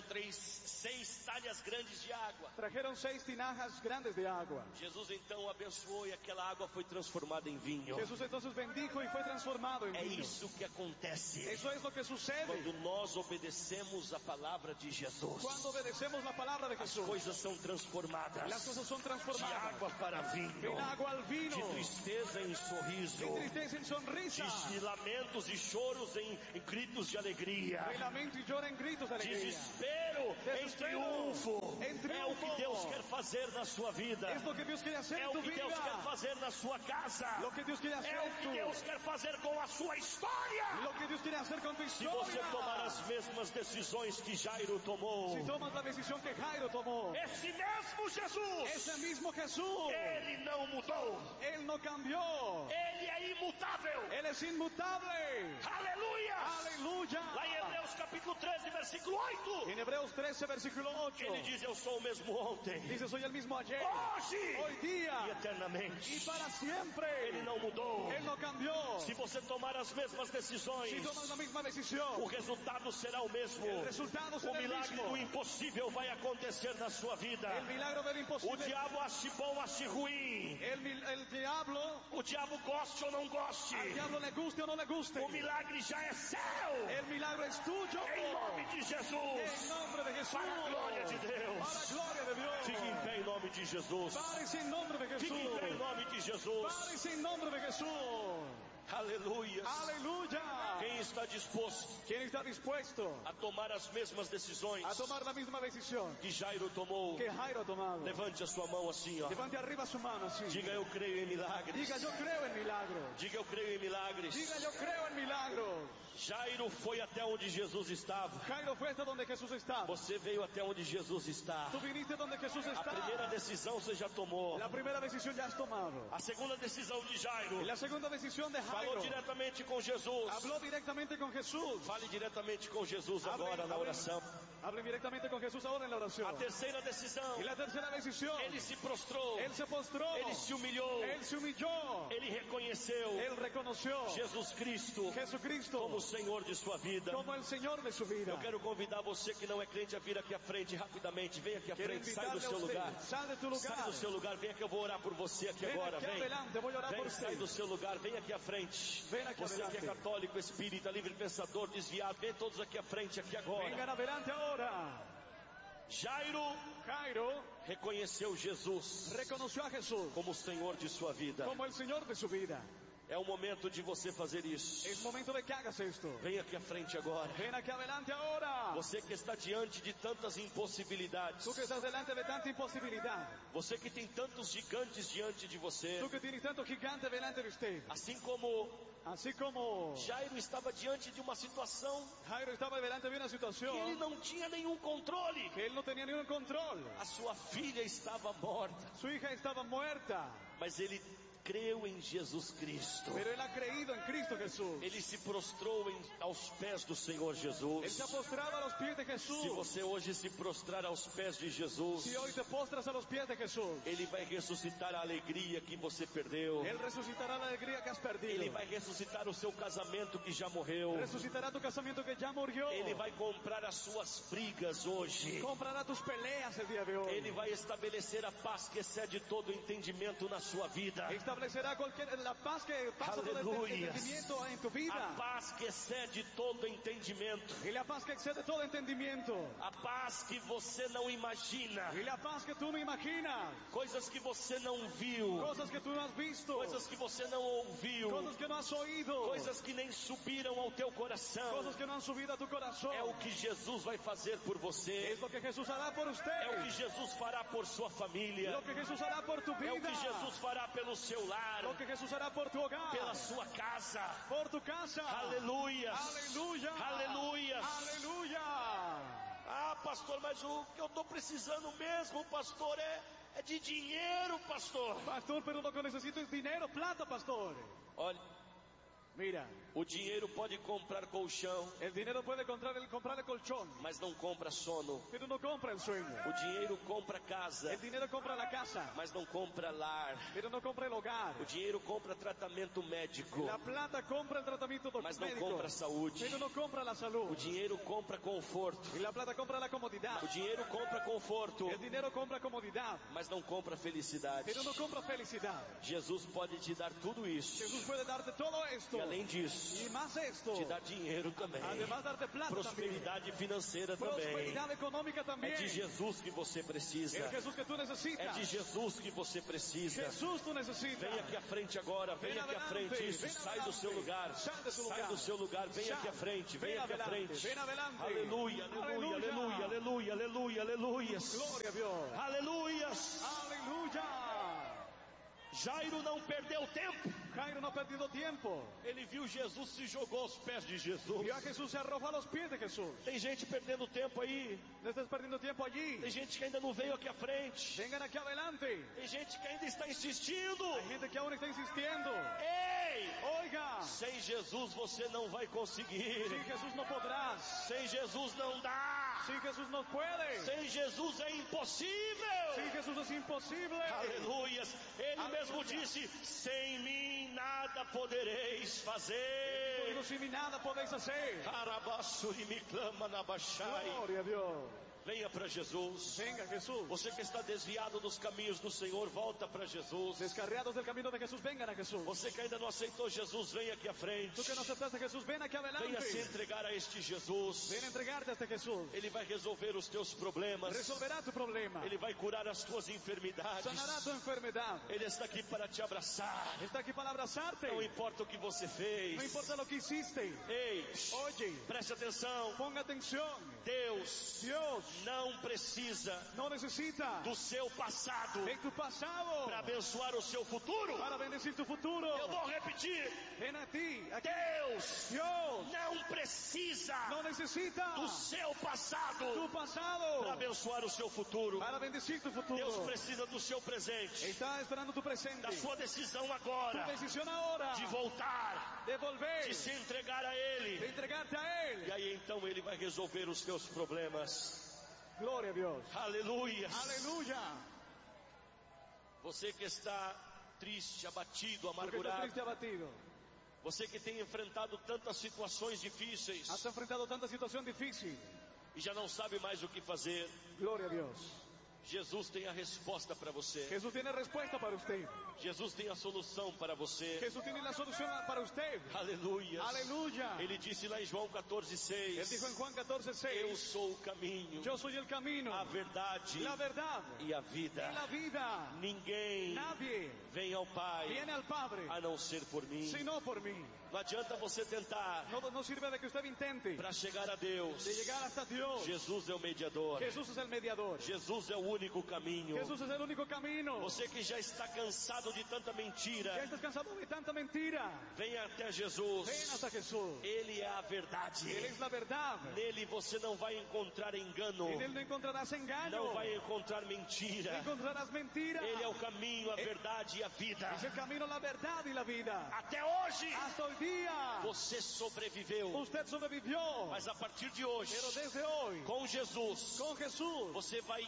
6 talhas grandes de água. Trajeron 6 tinajas grandes de agua. Jesus então abençoou e aquela água foi transformada em vinho. Jesús entonces bendijo y fue transformado en É vino. isso que acontece Eso es lo que sucede quando nós obedecemos a palavra de Jesus. cuando obedecemos la palabra de As Jesús. coisas são transformadas. Las cosas son De transformadas. água para vinho. En agua al vino. De tristeza em sorriso. En tristeza en sonrisa. De lamentos e choros em gritos de alegria. De lamento y llora en gritos de alegría. Desespero em triunfo. Em triunfo. É o que Deus quer fazer na sua vida. Es lo que Dios quiere hacer É en o tu que vida. Deus quer fazer na sua casa. Lo que Dios quiere hacer É o en que tu Deus quer fazer com a sua história. Lo que Dios quiere hacer con tu Se você historia. tomar as mesmas decisões que Jairo tomou, Si tomas la decisión que Jairo tomó. esse mesmo Jesus, Ese mismo Jesús. ele não mudou. Él no cambió. Ele é imutável. Él es inmutable. Aleluia. Aleluya. Lá em Hebreus capítulo 13, versículo 8. En Hebreos 13, versículo 8. Ele diz: eu sou o mesmo ontem, Dice, soy el mismo ayer, hoje hoy e día eternamente. y para siempre. Ele não mudou. Él no cambió. Se você tomar as mesmas decisões, Si tomas la misma o decisión, resultado será o mesmo. el resultado O será el milagre mismo. do impossível vai acontecer na sua vida. El milagro del O imposible. diabo ache bom, ache ruim. El diablo, O diabo goste ou não goste. al diablo le guste o no le guste. O milagre já é seu. El milagro es tuyo. Em nome de En Jesus. nombre de Jesús. Para a glória de Deus. Para la gloria de Dios. Fique em pé em nome de Jesus. Pare-se en nombre de Fique em pé em Jesús. nome de Jesus. Pare-se en nombre de Jesús. Aleluia. Aleluya. Quem está disposto ¿Quién está dispuesto a tomar as mesmas decisões a tomar la misma decisión que Jairo tomou? que Jairo ha tomado? Levante a sua mão assim, ó. Levante arriba su mano así. Diga: eu creio em milagres. Diga, yo creo en milagros. Diga: eu creio em milagres. Diga, yo creo en milagros. Jairo foi até onde Jesus estava. Jairo fue hasta donde Jesús estaba. Você veio até onde Jesus está. Tú viniste donde Jesús A está. primeira decisão você já tomou. La primera decisión ya has tomado. A segunda decisão de Jairo Y la segunda decisión de falou Jairo diretamente com Jesus. habló directamente con Jesús. Fale diretamente com Jesus agora na oração. Hable directamente con Jesús ahora en la oración. A terceira decisão, Y la tercera decisión, ele se prostrou, él se postró, ele se humilhou, él se humilló, ele reconheceu él reconoció Jesus Cristo Jesucristo como o Senhor de sua vida. como el Señor de su vida. Eu quero convidar você que não é crente a vir aqui à frente rapidamente. Vem aqui à Quiero frente, sai do invitarle a seu usted, lugar. sal de tu lugar. Sai do seu lugar, vem aqui, eu vou orar por você aqui Ven agora. aquí Vem, adelante, voy a orar por vem, sai usted. do seu lugar, vem aqui à frente. Ven aqui Você que é adelante. católico, espírita, livre pensador, desviado, vem todos aqui à frente, aqui agora. Vengan adelante ahora. Jairo Jairo reconheceu Jesus reconoció a Jesús como o Senhor de sua vida. como el Señor de su vida. É o momento de você fazer isso. Es momento de que hagas esto. Vem aqui à frente agora. Ven aquí adelante ahora. Você que está diante de tantas impossibilidades. Tú que estás delante de tanta imposibilidad. Você que tem tantos gigantes diante de você. Tú que tienes tanto gigante delante de usted. Assim como Así como Jairo estava diante de uma situação Jairo estaba delante de una que ele situación não tinha nenhum controle. que él no tenía ningún control. A sua filha estava morta, Su hija estaba muerta, mas ele creu em Jesus Cristo. pero él ha creído en Cristo Jesús. Ele se prostrou aos pés do Senhor Él Jesus. se ha postrado a los pies de Jesús. Se você hoje se prostrar aos pés de Jesus, Si hoy te postras a los pies de Jesús, Ele vai ressuscitar a alegria que você perdeu. Él resucitará la alegría que has perdido. Ele vai ressuscitar o seu casamento que já morreu. Resucitará tu casamiento que ya murió. Ele vai comprar as suas brigas hoje. Comprará tus peleas el día de hoy. Ele vai estabelecer a paz que excede todo entendimento na sua vida. Establecerá la paz que pasa todo entendimiento en tu vida. A paz que excede todo entendimento. Y la paz que excede todo entendimiento. A paz que você não imagina. Y la paz que tú no imaginas. Coisas que você não viu. Cosas que tú no has visto. Coisas que você não ouviu. Cosas que no has oído. Coisas que nem subiram ao teu coração. Cosas que no han subido a tu corazón. É o que Jesus vai fazer por você. Es lo que Jesús hará por usted. É o que Jesus fará por sua família. Lo que Jesús hará por tu vida. É o que Jesus fará pelo seu lar. Lo que Jesús hará por tu hogar. Pela sua casa. Por tu casa. Aleluia. Aleluia. Aleluia. Aleluia. Ah, pastor, mas o que eu estou precisando mesmo, pastor, é de dinheiro, pastor. Pastor, pero lo que necesito es dinero, plata, pastor. Olha, mira, o dinheiro pode comprar colchão, el dinero puede comprar el colchón, mas não compra sono. pero no compra el sueño. O dinheiro compra casa, El dinero compra la casa, mas não compra lar. pero no compra el hogar. O dinheiro compra tratamento médico, La plata compra el tratamiento mas não médico, compra saúde. pero no compra la O salud. dinheiro compra conforto. Y la plata compra la comodidad. O dinheiro compra conforto, El dinero compra comodidad, mas não compra felicidade. pero no compra felicidad. Jesus pode te dar tudo isso. Jesús puede darte todo esto. E além disso, Y más esto. te dá dinheiro também. Además darte plata Prosperidade financeira también. também. Prosperidad económica también. É de Jesus que você precisa. El Jesús que tú necesitas. É de Jesus que você precisa. Jesús tú necesitas. Vem aqui à frente agora, vem aqui à frente. Isso, sai do seu lugar. Sai do seu lugar, vem aqui à frente, vem aqui à frente. Aleluia, aleluia, aleluia, aleluia, aleluia, aleluia. Glória a Deus. Aleluias. Aleluia. Jairo não perdeu tempo. Jairo no ha perdido tiempo. Ele viu Jesus, se jogou aos pés de Jesus. Vio a Jesús, se arrojó a los pies de Jesús. Tem gente perdendo tempo aí. No estás perdiendo tiempo allí. Tem gente que ainda não veio aqui à frente. Vengan aquí adelante. Tem gente que ainda está insistindo. Hay gente que aún está insistiendo. Ei! Oiga. Sem Jesus você não vai conseguir. Sin Jesús no podrás. Sem Jesus não dá. Sin Jesús no puede. Sem Jesus é impossível. Sin Jesús es imposible. Aleluias. Ele mesmo disse: sem mim nada podereis fazer. Pero sin mí nada podéis hacer. Carabassuri me clama na baixai. Gloria a Dios. Venha para Jesus. Venga Jesús. Você que está desviado dos caminhos do Senhor, volta para Jesus. Descarriados del camino de Jesús, vengan a Jesús. Você que ainda não aceitou Jesus, venha aqui à frente. Tú que no aceptaste a Jesús, ven aquí adelante. Venha se entregar a este Jesus. Ven a entregarte a este Jesús. Ele vai resolver os teus problemas. Resolverá tu problema. Ele vai curar as tuas enfermidades. Sanará tu enfermedad. Ele está aqui para te abraçar. Está aquí para abrazarte. Não importa o que você fez. No importa lo que hiciste. Ei, Oye, preste atenção. ponga atención. Deus não precisa no necesita do seu passado de tu pasado para abençoar o seu futuro. para bendecir tu futuro. Eu vou repetir. Ven a ti. Aquí. Deus Dios não precisa no necesita do seu passado tu pasado para abençoar o seu futuro. para bendecir tu futuro. Deus precisa do seu presente, Está esperando tu presente. da sua decisão Tu agora decisión ahora de voltar, de volver, de se entregar a de Ele. entregarte a Él. E aí então Ele vai resolver os teus problemas. Gloria a Dios. Aleluia. Aleluya. Você que está triste, abatido, Porque estás amargurado. triste, abatido. Você que tem enfrentado tantas situações difíceis Has enfrentado tanta situación difícil. e já não sabe mais o que fazer. Gloria a Dios. Jesus tem a resposta para você. Jesús tiene respuesta para usted. Jesus tem a solução para você. Jesús tiene la solución para usted. Aleluia. Aleluya. Ele disse lá em João Él dijo 14:6. en Juan Eu 14:6. sou o caminho, Yo soy el camino, a verdade la verdad e a y vida. la vida. Ninguém Nadie vem ao Pai viene al Padre a não ser por mim. sino por mí. Não adianta você tentar No sirve de que usted intente para chegar a Deus. de llegar hasta Dios. Jesus é o mediador. Jesús es el mediador. Jesus é o único caminho. Jesús es el único camino. Você que já está cansado de tanta Ya mentira, estás cansado de tanta mentira. venha até Ven Jesus. hasta Jesús. Ele é a Él verdade. es la verdad. Nele você não vai encontrar engano, En Él no encontrarás engaño. não vai encontrar No mentira. encontrarás mentira. Ele é o caminho, a verdade e a vida. Es el camino, la verdad y la vida. Até hoje Hasta hoy día você sobreviveu, usted sobrevivió. mas a partir de hoje, Pero desde hoy, com Jesus, con Jesús, você vai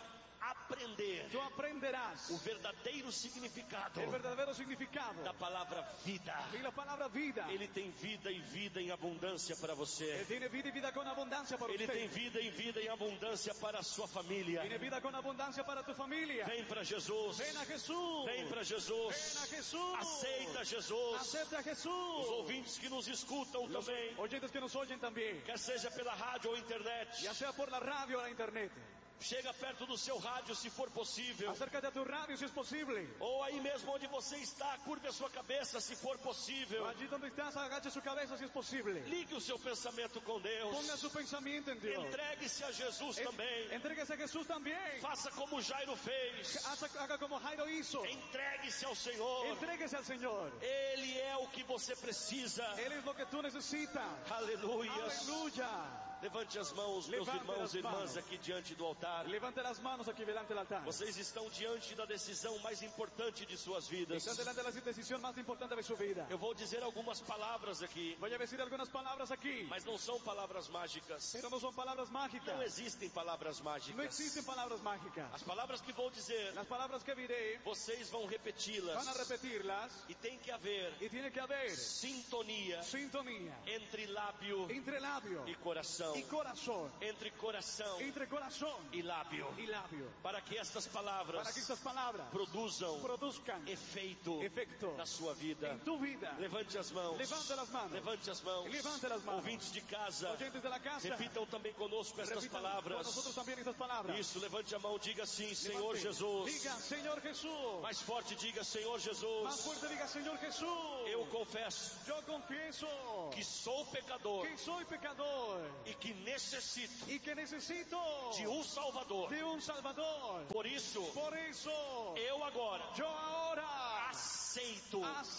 aprender tú aprenderás o verdadeiro significado el verdadero significado da palavra vida. y la palabra vida. Ele tem vida e vida em abundância para Él você. tiene vida y vida con abundancia para Ele tem usted. vida e vida em abundância para a sua família. Tiene vida con abundancia para tu familia. Vem para Jesus. Ven a Jesús. Vem para Ven a Jesus. Jesús. Aceita Jesus. Acepta a Os Jesús. ouvintes que nos escutam Los também, oyentes que nos oyen también, quer seja pela rádio ou internet, ya sea por la radio o la internet. chega perto do seu rádio se for possível, Acércate a tu radio si es posible. ou aí mesmo onde você está, curve a sua cabeça se for possível. Allí donde estás, agache su cabeza si es posible. Ligue o seu pensamento com Deus. Ponga su pensamiento en Dios. Entregue-se a Jesus também. Entréguese a Jesús también. Faça como Jairo fez. Haga como Jairo hizo. Entregue-se ao Senhor. Entréguese al Señor. Ele é o que você precisa. Él es lo que tú necesitas. Aleluia. Aleluya. Levante as mãos, meus Levante irmãos as e irmãs manos. aqui diante do altar. Levante las manos aquí delante del altar. Vocês estão diante da decisão mais importante de suas vidas. Están delante de la decisión más importante de su vida. Eu vou dizer algumas palavras aqui, Voy a decir algunas palabras aquí, mas não são palavras mágicas. pero no son palabras Não mágicas. existem palavras No mágicas. existen palabras mágicas. As palavras que vou dizer, Las palabras que diré vocês vão repeti-las. van a repetirlas E tem que haver y tiene que haber sintonia sintonía entre lábio entre labio e coração. y corazón, Entre coração entre corazón e lábio. y labio, Para que estas para que palavras estas palabras produzam produzcan efeito efecto na sua vida. en tu vida. Levante as mãos. Levante las manos. Levante as mãos. Levante las manos. Ouvintes de casa, Oyentes de la casa, repitam também conosco estas repitan palavras. con nosotros también estas palabras. Isso, levante a mão, diga assim: Senhor Levante. Jesus. Diga, Señor Jesús. Mais forte, diga: Senhor Más Jesus. fuerte diga, Señor Jesús. Eu confesso Yo confieso que sou pecador que soy pecador e que necessito y que necesito de Salvador. de un Salvador. Por isso, Por eso, eu agora yo ahora aceito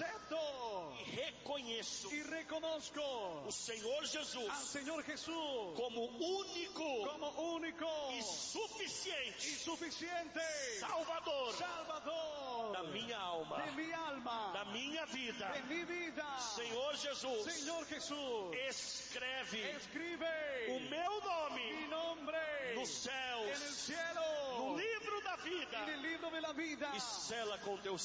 acepto e reconheço y reconozco o Senhor al Jesus Señor Jesús como único como único e y suficiente suficiente Salvador Salvador da minha alma, de mi alma, da minha vida. de mi vida. Senhor Jesus, Señor Jesús, escreve escribe o meu mi nome nombre nos céus, en el cielo, no livro da en vida, el libro de la vida, e sela com teu